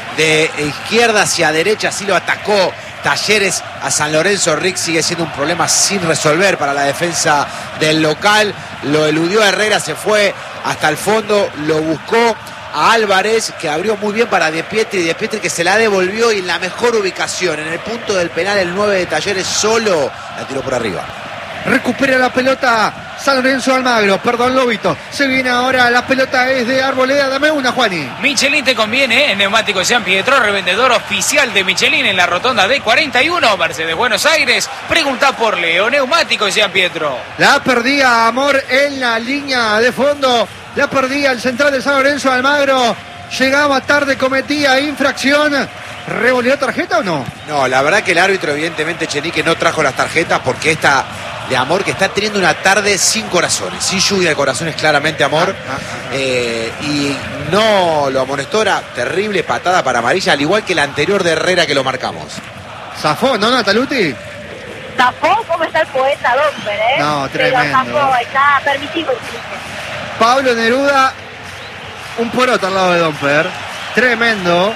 De izquierda hacia derecha, así lo atacó Talleres a San Lorenzo. Rick sigue siendo un problema sin resolver para la defensa del local. Lo eludió Herrera, se fue hasta el fondo, lo buscó a Álvarez, que abrió muy bien para De Pietri. De Pietri que se la devolvió y en la mejor ubicación, en el punto del penal, el nueve de Talleres solo la tiró por arriba. Recupera la pelota San Lorenzo Almagro, perdón Lobito. Se viene ahora, la pelota es de Arboleda. Dame una, Juani. Michelin te conviene, ¿eh? Neumático San Pietro, revendedor oficial de Michelin en la rotonda de cuarenta y uno, Mercedes Buenos Aires. Pregunta por Leo, Neumático San Pietro. La perdía Amor en la línea de fondo. La perdía el central de San Lorenzo Almagro. Llegaba tarde, cometía infracción. ¿Revolvió tarjeta o no? No, la verdad que el árbitro, evidentemente, Chenique no trajo las tarjetas porque esta de Amor, que está teniendo una tarde sin corazones, sin lluvia de corazones, claramente Amor. Ah, ah, ah. Eh, y no lo amonestó, era terrible patada para amarilla, al igual que la anterior de Herrera que lo marcamos. ¿Zafó, no, Nataluti? Zafó, ¿cómo está el poeta Domper, eh? No, tremendo. Pero zafó, está permitido. Pablo Neruda, un poroto al lado de Domper. Tremendo.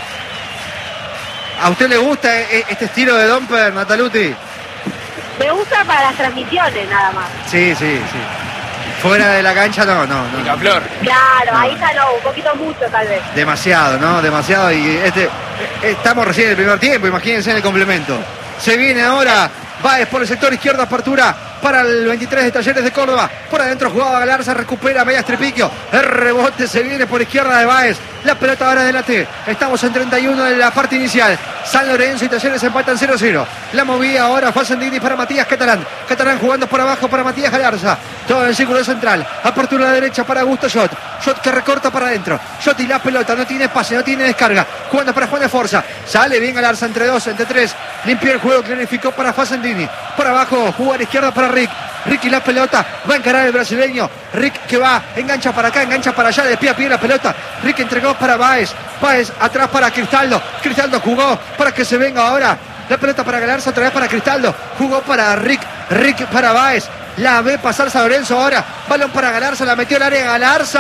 ¿A usted le gusta este estilo de Domper, Nataluti? Me gusta para las transmisiones, nada más. Sí, sí, sí. Fuera de la cancha, no, no, no. Pica Flor. Claro, No. ahí ya no, un poquito mucho tal vez. Demasiado, ¿no? Demasiado. Y este, estamos recién en el primer tiempo, imagínense en el complemento. Se viene ahora Báez por el sector izquierdo, apertura para el veintitrés de Talleres de Córdoba. Por adentro jugaba Galarza, recupera Medias Tripiquio. El rebote se viene por izquierda de Báez. La pelota ahora de la T. Estamos en treinta y uno de la parte inicial. San Lorenzo y Talleres empatan cero cero. La movida ahora Falsendini para Matías Catalán. Catalán jugando por abajo para Matías Galarza. Todo en el círculo central. Apertura a la derecha para Augusto Schott. Schott que recorta para adentro. Schott y la pelota. No tiene pase, no tiene descarga. Jugando para Juan de Forza. Sale bien Galarza entre dos, entre tres. Limpió el juego, clarificó para Falsendini. Por abajo, jugar izquierda para Rick. Rick y la pelota. Va a encarar el brasileño. Rick que va, engancha para acá, engancha para allá. De pie a pie la pelota. Rick entregó para Báez. Báez atrás para Cristaldo. Cristaldo jugó para que se venga ahora. La pelota para Galarza, otra vez para Cristaldo. Jugó para Rick. Rick para Báez. La ve pasar San Lorenzo ahora. Balón para Galarza, la metió al área Galarza.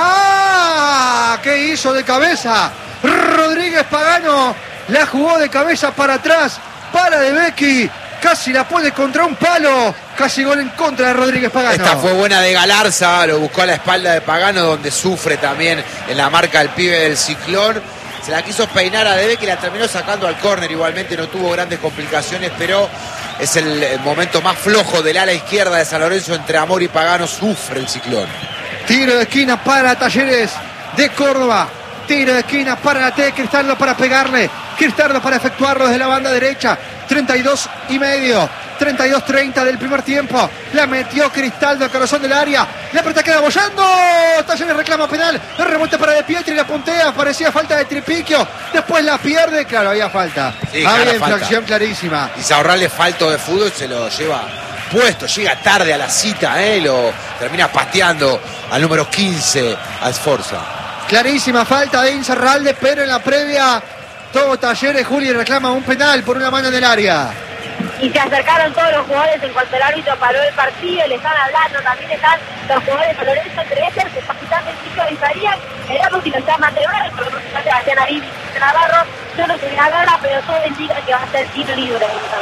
¡Ah! ¿Qué hizo de cabeza? Rodríguez Pagano. La jugó de cabeza para atrás. Para De Becchi. Casi la pone contra un palo. Casi gol en contra de Rodríguez Pagano. Esta fue buena de Galarza, lo buscó a la espalda de Pagano, donde sufre también en la marca el pibe del Ciclón. Se la quiso peinar a Debe, que la terminó sacando al córner. Igualmente no tuvo grandes complicaciones, pero es el, el momento más flojo del ala izquierda de San Lorenzo. Entre Amor y Pagano sufre el Ciclón. Tiro de esquina para Talleres de Córdoba. Tiro de esquina para la T. Cristaldo para pegarle. Cristaldo para efectuarlo desde la banda derecha. treinta y dos y medio. treinta y dos treinta del primer tiempo. La metió Cristaldo al corazón del área. La pelota queda bollando. Talleres reclama penal. El remonte para De Pietri. La puntea. Parecía falta de Tripiquio. Después la pierde. Claro, había falta. Sí, había clara infracción falta. clarísima. Y Saurralde falto de fútbol se lo lleva puesto. Llega tarde a la cita, ¿eh? Lo termina pateando al número quince, a Sforza. Clarísima falta de Insaurralde, pero en la previa todo Talleres, Juli, reclama un penal por una mano en el área. Y se acercaron todos los jugadores en cuanto el árbitro paró el partido, le están hablando, también están los jugadores de Lorenzo, entre ellos el capitán del Chico de Isaías, veremos si lo está Matebar, pero no se Sebastián Arín y Navarro, yo no sé la gana, pero todo indica que va a ser tiro libre.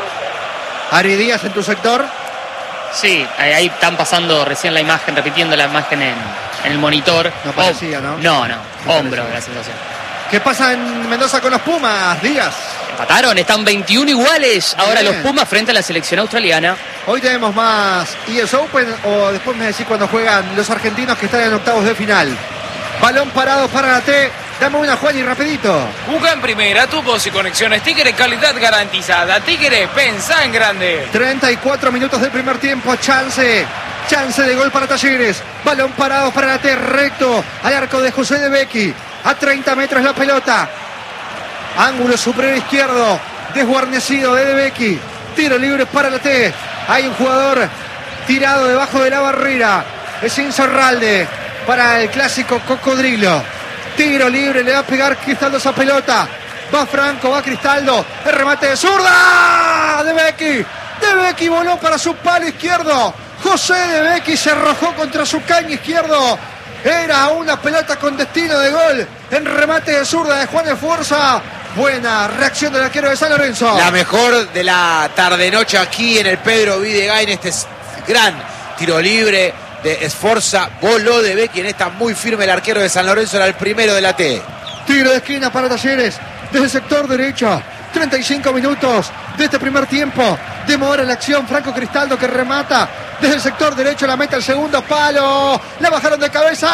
Ari Díaz en tu sector. Sí, ahí están pasando recién la imagen, repitiendo la imagen en, en el monitor. No parecía, ¿no? No, no, No hombro parecía. la sensación. ¿Qué pasa en Mendoza con los Pumas, Díaz? Empataron, están veintiuno iguales ahora Bien. los Pumas frente a la selección australiana. Hoy tenemos más E S Open o después me decís cuando juegan los argentinos que están en octavos de final. Balón parado para la T. Dame una, Juan, y rapidito. Juega en primera, tu voz y conexiones Tigre, calidad garantizada. Tigre, pensá en grande. treinta y cuatro minutos del primer tiempo. Chance. Chance de gol para Talleres. Balón parado para la T. Recto al arco de José De Becchi. A treinta metros la pelota. Ángulo superior izquierdo. Desguarnecido de De Becchi. Tiro libre para la T. Hay un jugador tirado debajo de la barrera. Es Insaurralde para el clásico cocodrilo. Tiro libre, le va a pegar Cristaldo esa pelota. Va Franco, va Cristaldo. El remate de zurda. De Becchi. De Becchi voló para su palo izquierdo. José De Becchi se arrojó contra su caño izquierdo. Era una pelota con destino de gol. En remate de zurda de Juan de Forza. Buena reacción del arquero de San Lorenzo. La mejor de la tarde-noche aquí en el Pedro Videgain. Este es gran tiro libre de Sforza. Voló De Becchi, en esta muy firme el arquero de San Lorenzo. Era el primero de la T. Tiro de esquina para Talleres. Desde el sector derecho. treinta y cinco minutos de este primer tiempo. Demora la acción. Franco Cristaldo que remata. Desde el sector derecho la mete al segundo palo. La bajaron de cabeza.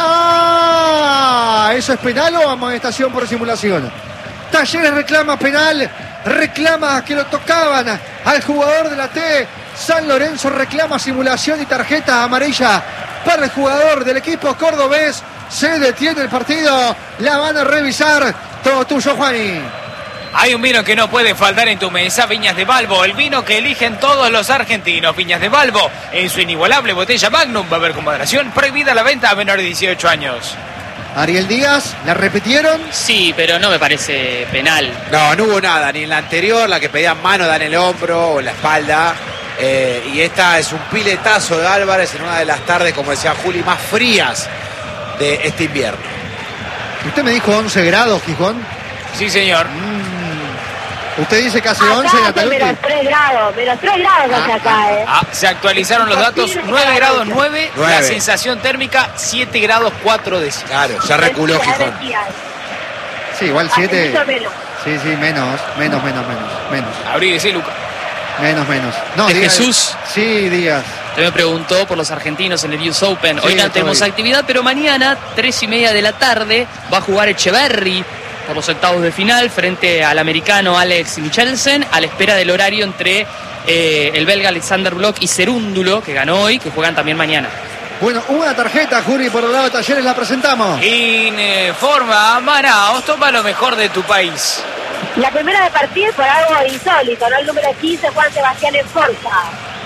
¡Ah! ¿Eso es penal o amonestación por simulación? Talleres reclama penal. Reclama que lo tocaban al jugador de la T. San Lorenzo reclama simulación y tarjeta amarilla para el jugador del equipo cordobés. Se detiene el partido. La van a revisar. Todo tuyo, Juani. Hay un vino que no puede faltar en tu mesa, Viñas de Balbo, el vino que eligen todos los argentinos. Viñas de Balbo, en su inigualable botella Magnum, va a haber con moderación, prohibida la venta a menores de dieciocho años. Ariel Díaz, ¿la repitieron? Sí, pero no me parece penal. No, no hubo nada, ni en la anterior, la que pedían mano, da en el hombro o en la espalda. Eh, y esta es un piletazo de Álvarez en una de las tardes, como decía Juli, más frías de este invierno. Usted me dijo once grados, Gijón. Sí, señor. Usted dice que hace Acá once, hace Nataluti. menos tres grados, menos tres grados hace Ah, acá, ¿eh? Ah, se actualizaron los datos, nueve grados nueve, la Nueve. sensación térmica siete grados cuatro décimas. Claro, ya reculó Mentira, Gijón. mentira. Sí, igual Hace siete. mucho menos. Sí, sí, menos, menos, menos, menos, menos, Abríguese, Luca. menos, menos. No, ¿Es Díaz. Jesús? Sí, Díaz. Usted me preguntó por los argentinos en el U S Open. Hoy Sí, no tenemos estoy. actividad, pero mañana, tres y media de la tarde, va a jugar Echeverry por los octavos de final frente al americano Alex Michelsen, a la espera del horario entre eh, el belga Alexander Bloch y Cerúndulo, que ganó hoy, que juegan también mañana. Bueno, una tarjeta, Juli, por el lado de Talleres, la presentamos. Informa Manaos, toma lo mejor de tu país. La primera de partido por algo insólito, ¿no? El número quince, Juan Sebastián Esforza.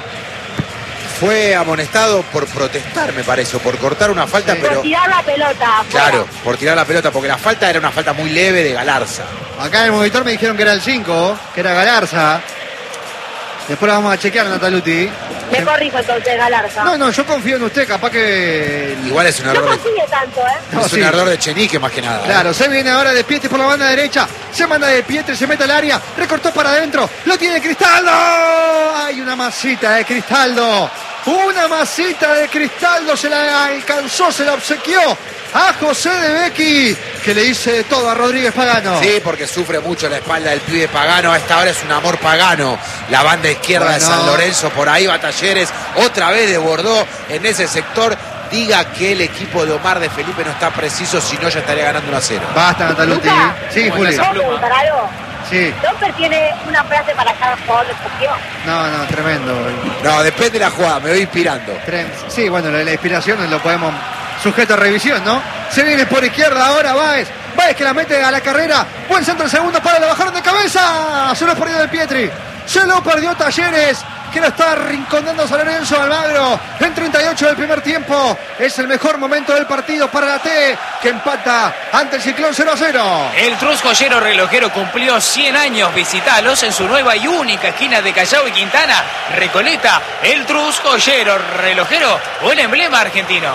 Fue amonestado por protestar, me parece, o por cortar una falta, Sí. pero... Por tirar la pelota afuera. Claro, por tirar la pelota, porque la falta era una falta muy leve de Galarza. Acá en el monitor me dijeron que era el cinco, que era Galarza. Después la vamos a chequear, Nataluti. Me corrijo entonces, Galarza. No, no, yo confío en usted, capaz que... Igual es un No error de, consigue tanto, ¿eh? No, es un sí. error de Chenique más que nada. ¿eh? Claro, se viene ahora de Pietri por la banda derecha. Se manda de Pietri, se mete al área. Recortó para adentro. Lo tiene Cristaldo. Hay una masita de Cristaldo. Una masita de Cristaldo. Se la alcanzó, se la obsequió a José de Becchi, que le dice de todo a Rodríguez Pagano. Sí, porque sufre mucho la espalda del pibe Pagano. A esta hora es un amor Pagano. La banda izquierda Bueno. de San Lorenzo, por ahí va Talleres. Otra vez desbordó en ese sector. Diga que el equipo de Omar de Felipe no está preciso, si no ya estaría ganando uno a cero. Basta, Nataluti. Luca. Sí, ¿Cómo Juli. estás? ¿Puedo preguntar algo? Sí. Domper tiene una frase para cada jugador de posición. No, no, tremendo. No, depende de la jugada, me voy inspirando. Trem- Sí, bueno, la, la inspiración lo podemos sujeto a revisión, ¿no? Se viene por izquierda ahora Báez. Báez que la mete a la carrera. Buen centro el segundo para, lo bajaron de cabeza. Se lo perdió de Pietri. Se lo perdió Talleres, que lo está arrinconando San Lorenzo Almagro. En treinta y ocho del primer tiempo. Es el mejor momento del partido para la T, que empata ante el Ciclón cero a cero. El Trus Joyero Relojero cumplió cien años. Visitalos en su nueva y única esquina de Callao y Quintana. Recoleta, el Trus Joyero Relojero, un emblema argentino.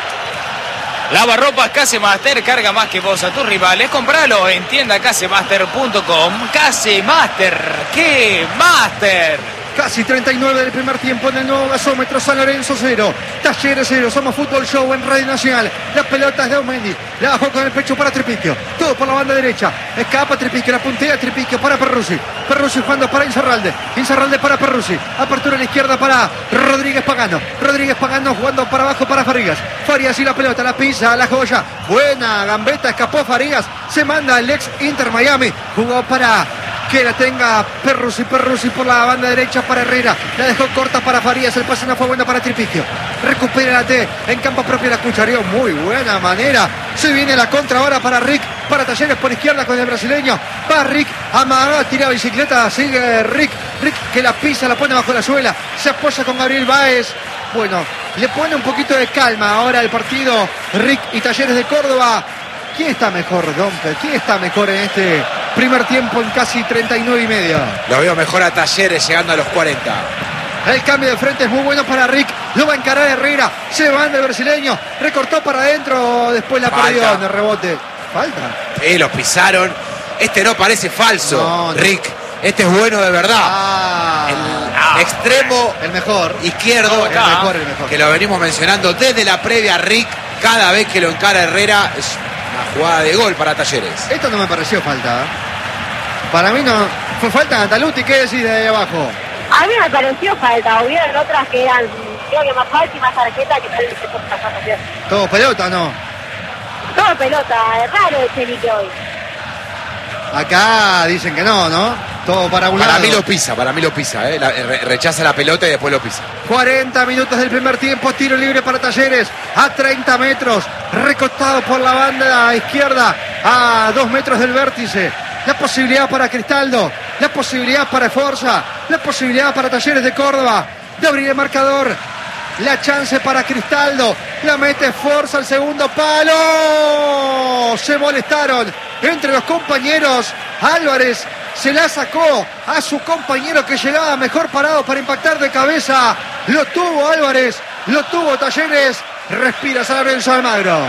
Lavarropas Casemaster, carga más que vos a tus rivales. Compralo en tienda casemaster punto com. Casemaster, ¡qué master! Casi treinta y nueve del primer tiempo en el nuevo gasómetro. San Lorenzo cero, Talleres cero. Somos Fútbol Show en Radio Nacional. La pelota es de Aumendi. La bajó con el pecho para Tripiquio. Todo por la banda derecha. Escapa Tripiquio. La puntea Tripiquio para Perruzzi. Perruzzi jugando para Inzarralde. Inzarralde para Perruzzi. Apertura a la izquierda para Rodríguez Pagano. Rodríguez Pagano jugando para abajo para Farigas. Farigas y la pelota. La pisa, la joya. Buena gambeta. Escapó Farigas. Se manda el ex Inter Miami. Jugó para que la tenga Perruzzi, Perruzzi por la banda derecha para Herrera, la dejó corta para Farías, el pase no fue bueno para Tripiquio, recupera la T, en campo propio la cuchareó, muy buena manera, se viene la contra ahora para Rick, para Talleres por izquierda con el brasileño, va Rick, amaga, tira bicicleta, sigue Rick, Rick que la pisa, la pone bajo la suela, se apoya con Gabriel Báez, bueno, le pone un poquito de calma ahora el partido, Rick y Talleres de Córdoba. ¿Quién está mejor, Domper? ¿Quién está mejor en este primer tiempo en casi treinta y nueve y media? Lo veo mejor a Talleres llegando a los cuarenta. El cambio de frente es muy bueno para Rick. Lo va a encarar Herrera. Se va el brasileño. Recortó para adentro. Después la Falta. perdió en el rebote. Falta. Eh, los pisaron. Este no parece falso, No, no. Rick. Este es bueno de verdad. Ah, El extremo el mejor. izquierdo, El mejor, el mejor. que lo venimos mencionando desde la previa, Rick, cada vez que lo encara Herrera, es una jugada de gol para Talleres. Esto no me pareció falta. ¿eh? Para mí no. Fue falta Nataluti. ¿Qué decís de ahí abajo? A mí me pareció falta, hubieron otras que eran, creo que más falta y más tarjeta que tal vez se puede pasar. ¿Todo pelota no? Todo pelota, es raro el Chenique hoy. Acá dicen que no, ¿no? Todo para un Para lado. mí lo pisa, para mí lo pisa. ¿eh? La- re- rechaza la pelota y después lo pisa. cuarenta minutos del primer tiempo, tiro libre para Talleres a treinta metros, recostado por la banda izquierda a dos metros del vértice. La posibilidad para Cristaldo, la posibilidad para Forza, la posibilidad para Talleres de Córdoba de abrir el marcador. La chance para Cristaldo, la mete Forza al segundo palo. Se molestaron entre los compañeros. Álvarez se la sacó a su compañero que llegaba mejor parado para impactar de cabeza. Lo tuvo Álvarez, lo tuvo Talleres. Respira San Lorenzo Almagro.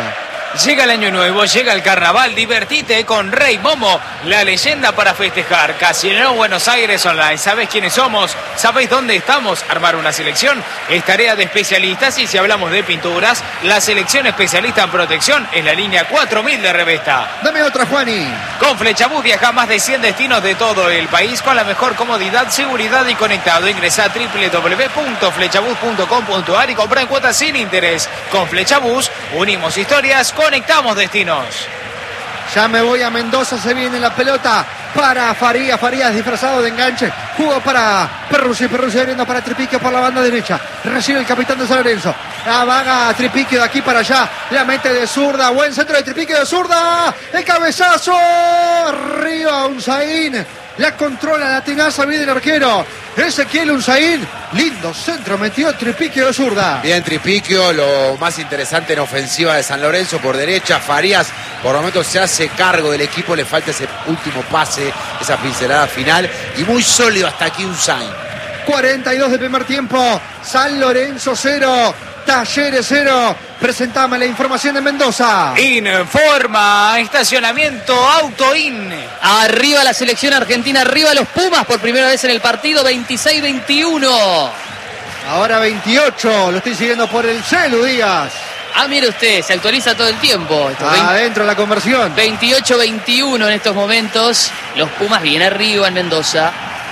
Llega el año nuevo, llega el carnaval, divertite con Rey Momo, la leyenda para festejar. Casino Buenos Aires Online. ¿Sabés quiénes somos? ¿Sabés dónde estamos? Armar una selección es tarea de especialistas y si hablamos de pinturas, la selección especialista en protección es la línea cuatro mil de Revesta. Dame otra, Juani. Con Flechabús viaja a más de cien destinos de todo el país con la mejor comodidad, seguridad y conectado. Ingresa a doble u doble u doble u punto flechabús punto com punto a r y compra en cuotas sin interés. Con Flechabús unimos historias, conectamos destinos. Ya me voy a Mendoza, se viene la pelota para Farías, Farías disfrazado de enganche, jugó para Perruzzi, Perruzzi abriendo para Tripiquio por la banda derecha, recibe el capitán de San Lorenzo, la vaga Tripiquio de aquí para allá, la mete de zurda, buen centro de Tripiquio de zurda, el cabezazo, arriba Unzaín, la controla, la tenaza, viene el arquero, Ezequiel Unzaín, lindo centro, metió Tripiquio de zurda. Bien Tripiquio, lo más interesante en ofensiva de San Lorenzo por derecha, Farías por momentos se hace cargo del equipo, le falta ese último pase, esa pincelada final y muy sólido hasta aquí Unzaín. cuarenta y dos de primer tiempo, San Lorenzo cero, Talleres cero. Presentame la información de Mendoza. Informa, estacionamiento Autoin. Arriba la selección argentina, arriba los Pumas por primera vez en el partido, veintiséis veintiuno. Ahora veintiocho, lo estoy siguiendo por el celu, Díaz. Ah, mire usted, se actualiza todo el tiempo. Adentro la conversión. veintiocho veintiuno en estos momentos. Los Pumas bien arriba en Mendoza.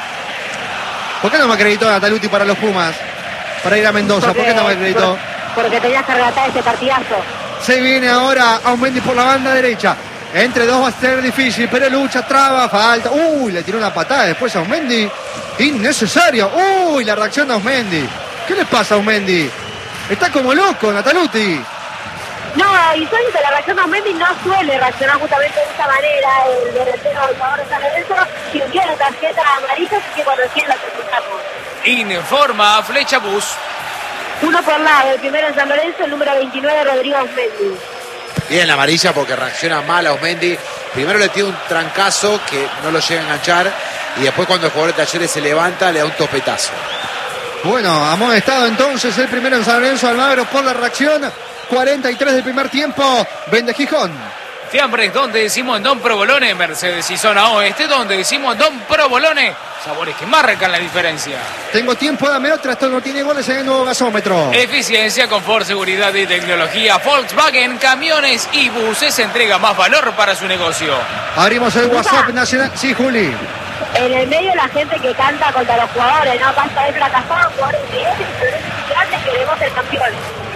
¿Por qué no me acreditó Nataluti para los Pumas? Para ir a Mendoza, porque, ¿por qué no me acreditó? Por, porque tenías que relatar ese partidazo. Se viene ahora Aumendi por la banda derecha. Entre dos va a ser difícil, pero lucha, traba, falta. Uy, le tiró una patada después a Aumendi. Innecesario. Uy, la reacción de Aumendi. ¿Qué le pasa a Aumendi? Está como loco, Nataluti. No, insólito, la reacción de Aumendi no suele reaccionar justamente de esa manera. El delantero del jugador de San Lorenzo sintió la tarjeta amarilla, así que cuando recién la presentamos. Informa Flechabús. Uno por lado, el primero en San Lorenzo, el número veintinueve, Rodrigo Aumendi. Bien la amarilla porque reacciona mal a Aumendi. Primero le tira un trancazo que no lo llega a enganchar y después cuando el jugador de Talleres se levanta le da un topetazo. Bueno, amonestado entonces el primero en San Lorenzo, Almagro por la reacción. cuarenta y tres del primer tiempo, vende Gijón. Fiambres, donde decimos en Don Provolone, Mercedes y Zona Oeste, donde decimos en Don Provolone, sabores que marcan la diferencia. Tengo tiempo, dame otra, esto no tiene goles en el nuevo gasómetro. Eficiencia, confort, seguridad y tecnología. Volkswagen, camiones y buses entrega más valor para su negocio. Abrimos el WhatsApp nacional. Sí, Juli. En el medio la gente que canta contra los jugadores, no basta de fracasar, jugadores de grandes, queremos ser campeones.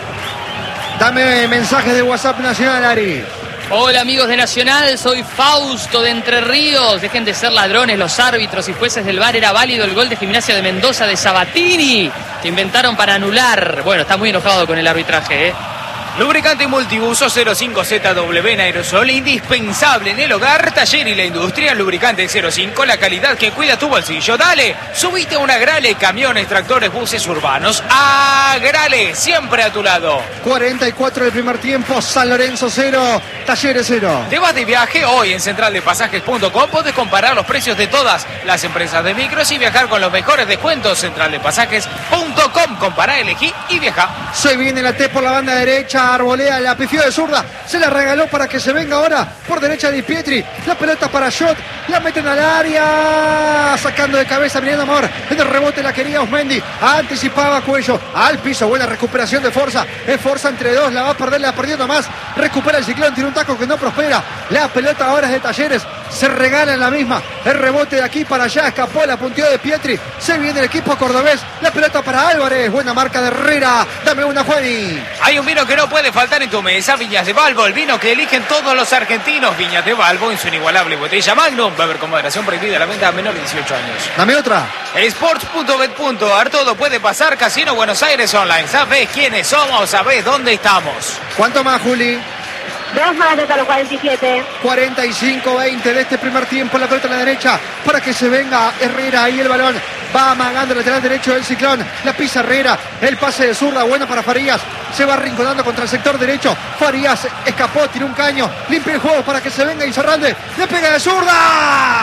Dame mensajes de WhatsApp nacional, Ari. Hola amigos de Nacional, soy Fausto de Entre Ríos. Dejen de ser ladrones los árbitros y jueces del V A R. Era válido el gol de Gimnasia de Mendoza de Sabatini, que inventaron para anular. Bueno, está muy enojado con el arbitraje, ¿eh? Lubricante multiuso cero cinco Z W en aerosol, indispensable en el hogar, taller y la industria. Lubricante cero cinco, la calidad que cuida tu bolsillo. Dale, subite a una Grale, camiones, tractores, buses urbanos. A Grale, siempre a tu lado. cuarenta y cuatro del primer tiempo, San Lorenzo cero, Talleres cero. Te vas de viaje hoy en central de pasajes punto com. Podés comparar los precios de todas las empresas de micros y viajar con los mejores descuentos. central de pasajes punto com. Compará, elegí y viaja. Se viene la T por la banda derecha. Arbolea, la pifió de zurda, se la regaló para que se venga ahora por derecha Di Pietri, la pelota para Schott, la meten al área, sacando de cabeza Miriam Amor, en el rebote la quería Osmendi, anticipaba Cuello, al piso, buena recuperación de Forza, es Forza entre dos, la va a perder, la perdiendo más, recupera el Ciclón, tiene un taco que no prospera, la pelota ahora es de Talleres, se regala en la misma, el rebote de aquí para allá, escapó, la punteó de Pietri, se viene el equipo cordobés, la pelota para Álvarez, buena marca de Herrera, dame una Juani. Hay un vino que no puede faltar en tu mesa, Viñas de Balbo, el vino que eligen todos los argentinos. Viñas de Balbo en su inigualable botella Magnum, va a haber con moderación prohibida la venta a menor de dieciocho años. Dame otra. Sports punto bet punto a r, todo puede pasar. Casino Buenos Aires Online. ¿Sabés quiénes somos? ¿Sabés dónde estamos? ¿Cuánto más, Juli? Dos más hasta los cuarenta y siete. cuarenta y cinco veinte de este primer tiempo, la pelota a la derecha para que se venga Herrera, ahí el balón va amagando el lateral derecho del Ciclón, la pisa Herrera, el pase de zurda, bueno para Farías, se va arrinconando contra el sector derecho, Farías escapó, tiró un caño, limpia el juego para que se venga Insaurralde, le pega de zurda,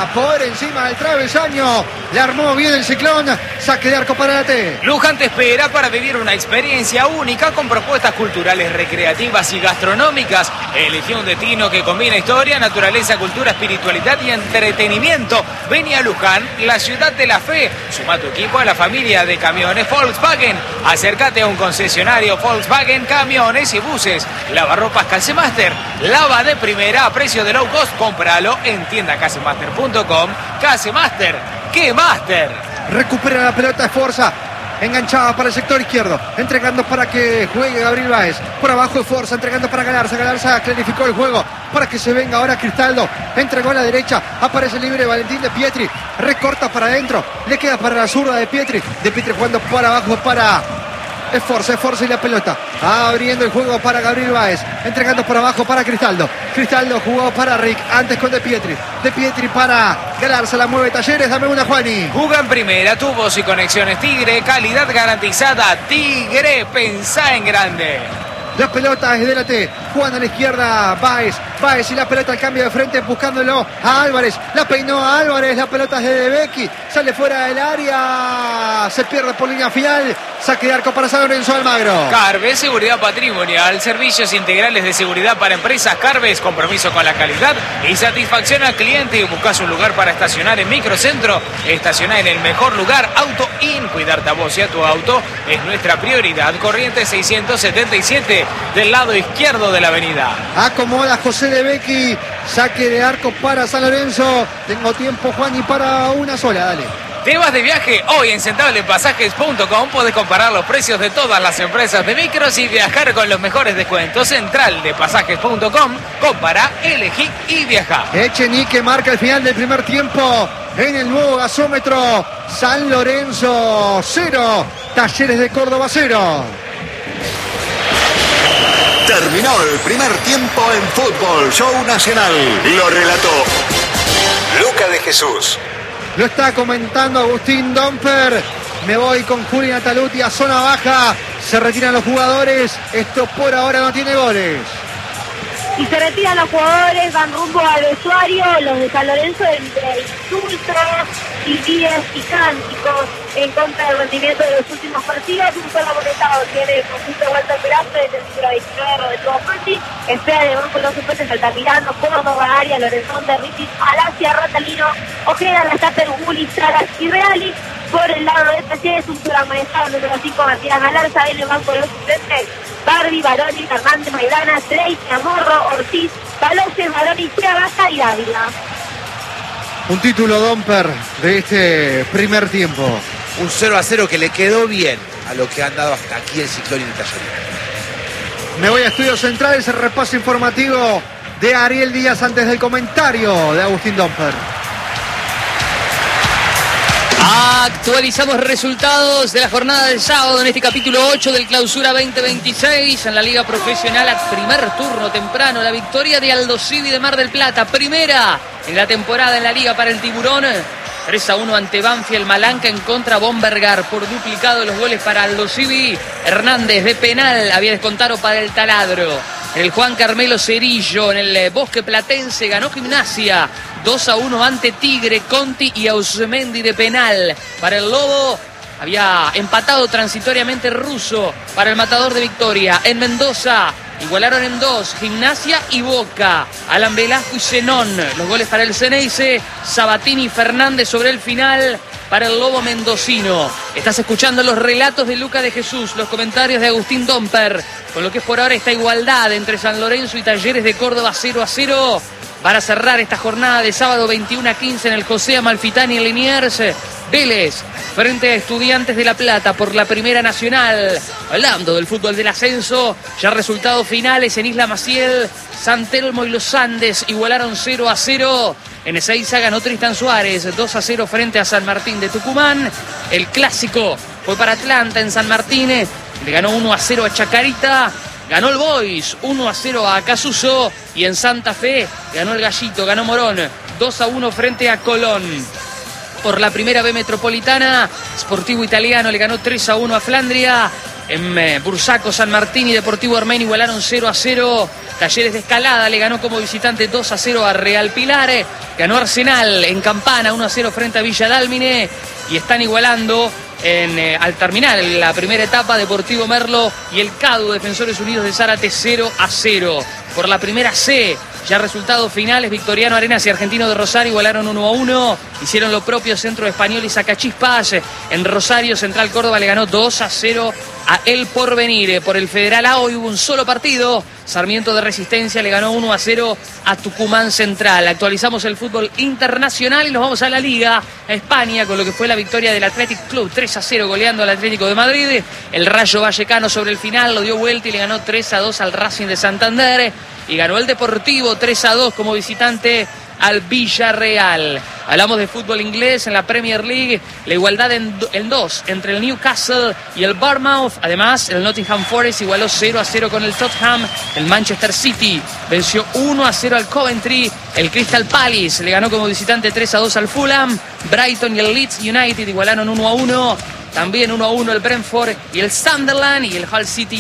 pelota por encima del travesaño. Le armó bien el Ciclón. Saque de arco para la T. Luján te espera para vivir una experiencia única con propuestas culturales, recreativas y gastronómicas. Elegí un destino que combina historia, naturaleza, cultura, espiritualidad y entretenimiento. Vení a Luján, la ciudad de la fe. Suma tu equipo a la familia de camiones Volkswagen. Acércate a un concesionario Volkswagen, camiones y buses. Lavarropas Casemaster. Lava de primera a precio de low cost. Cómpralo en tienda casemaster punto com. Casemaster. ¡Qué Master! Recupera la pelota de Forza. Enganchada para el sector izquierdo. Entregando para que juegue Gabriel Báez. Por abajo de Forza. Entregando para Galarza. Galarza clarificó el juego para que se venga ahora Cristaldo. Entregó a la derecha. Aparece libre Valentín de Pietri. Recorta para adentro. Le queda para la zurda de Pietri. De Pietri jugando para abajo para... Es Forza, es Forza y la pelota. Abriendo el juego para Gabriel Báez. Entregando por abajo para Cristaldo. Cristaldo jugó para Rick. Antes con De Pietri. De Pietri para Galarza. La mueve Talleres. Dame una, Juani. Juga en primera. Tubos y conexiones Tigre. Calidad garantizada. Tigre. Pensá en grande. La pelota es de la T. Juan a la izquierda. Báez. Báez y la pelota al cambio de frente. Buscándolo a Álvarez. La peinó a Álvarez. La pelota es de De Becchi. Sale fuera del área. Se pierde por línea final. Saque de arco para San Lorenzo Almagro. Carves, seguridad patrimonial. Servicios integrales de seguridad para empresas. Carves, compromiso con la calidad y satisfacción al cliente. Buscas un lugar para estacionar en Microcentro. Estacionar en el mejor lugar. Auto In. Cuidarte a vos y a tu auto es nuestra prioridad. Corriente seiscientos setenta y siete del lado izquierdo de la avenida. Acomoda José De Becchi. Saque de arco para San Lorenzo. Tengo tiempo, Juan, y para una sola. Dale. ¿Te vas de viaje? Hoy en central pasajes punto com podés comparar los precios de todas las empresas de micros y viajar con los mejores descuentos. central de pasajes punto com. Compara, elegí y viaja. Echenique marca el final del primer tiempo en el nuevo gasómetro. San Lorenzo cero. Talleres de Córdoba cero. Terminó el primer tiempo en Fútbol Show Nacional. Lo relató Luca de Jesús. Lo está comentando Agustín Domper. Me voy con Juli Nataluti a zona baja. Se retiran los jugadores. Esto por ahora no tiene goles. Y se retiran los jugadores, van rumbo al vestuario, los de San Lorenzo, entre insultos, silbidos y cánticos en contra del rendimiento de los últimos partidos. Un solo amonestado tiene el conjunto de Walter Perazo, desde el número veintinueve, Rodrigo Fati. Espera de banco los suplentes Altamirano, Córdoba, Arias, Lorenzón, de Ritis, Alacia, Ratalino, Ojeda, Lastaper, Guli, Saras y Reali. Por el lado de Talleres, un solo amonestado, número cinco, Matías Galarza, en el banco de los suplentes Barbie, Baroni, Hernández, Maidana, Trey, Chamorro, Ortiz, Baloche, Baroni, Chiavaca y Ávila. Un título, Domper, de este primer tiempo. Un cero a cero que le quedó bien a lo que han dado hasta aquí el Ciclón y el Talleres. Me voy a Estudios Centrales, el repaso informativo de Ariel Díaz antes del comentario de Agustín Domper. Actualizamos resultados de la jornada del sábado en este capítulo ocho del Clausura veinte veintiséis en la Liga Profesional. A primer turno temprano, la victoria de Aldosivi de Mar del Plata, primera en la temporada en la Liga para el Tiburón. tres a uno ante Banfield. Malanca en contra Bombergar por duplicado los goles para Aldosivi. Hernández de penal había descontado para el Taladro. En el Juan Carmelo Cerillo, en el Bosque Platense, ganó Gimnasia dos a uno ante Tigre. Conti y Ausmendi de penal. Para el Lobo había empatado transitoriamente Russo para el Matador de Victoria. En Mendoza igualaron en dos Gimnasia y Boca. Alan Velasco y Zenón. Los goles para el Ceneice. Sabatini y Fernández sobre el final para el Lobo mendocino. Estás escuchando los relatos de Luca de Jesús, los comentarios de Agustín Domper, con lo que es por ahora esta igualdad entre San Lorenzo y Talleres de Córdoba cero a cero. Para cerrar esta jornada de sábado veintiuno a quince en el José Amalfitani en Liniers. Vélez frente a Estudiantes de La Plata por la Primera Nacional. Hablando del fútbol del ascenso, ya resultados finales en Isla Maciel. San Telmo y los Andes igualaron cero a cero. En Ezeiza ganó Tristan Suárez dos a cero frente a San Martín de Tucumán. El clásico fue para Atlanta en San Martín. Le ganó uno a cero a Chacarita. Ganó el Boys uno a cero a Acasuso. Y en Santa Fe ganó el Gallito, ganó Morón dos a uno frente a Colón. Por la Primera B Metropolitana, Sportivo Italiano le ganó tres a uno a Flandria. En eh, Bursaco, San Martín y Deportivo Armenio igualaron cero a cero. Talleres de Escalada le ganó como visitante dos a cero a Real Pilar. Ganó Arsenal en Campana uno a cero frente a Villa Dálmine. Y están igualando en, eh, al terminar la primera etapa Deportivo Merlo y el CADU Defensores Unidos de Zárate cero a cero. Por la primera C, ya resultados finales, Victoriano Arenas y Argentino de Rosario igualaron uno a uno. Hicieron lo propio Centro Español y Sacachispas. En Rosario, Central Córdoba le ganó dos a cero a El Porvenir. Por el Federal A hoy hubo un solo partido. Sarmiento de Resistencia le ganó uno a cero a Tucumán Central. Actualizamos el fútbol internacional y nos vamos a la Liga, a España, con lo que fue la victoria del Athletic Club tres a cero goleando al Atlético de Madrid. El Rayo Vallecano sobre el final lo dio vuelta y le ganó tres a dos al Racing de Santander. Y ganó el Deportivo tres a dos como visitante al Villarreal. Hablamos de fútbol inglés en la Premier League, la igualdad en, en dos entre el Newcastle y el Bournemouth. Además, el Nottingham Forest igualó cero a cero con el Tottenham. El Manchester City venció uno a cero al Coventry. El Crystal Palace le ganó como visitante tres a dos al Fulham. Brighton y el Leeds United igualaron uno a uno. También uno a uno el Brentford y el Sunderland, y el Hull City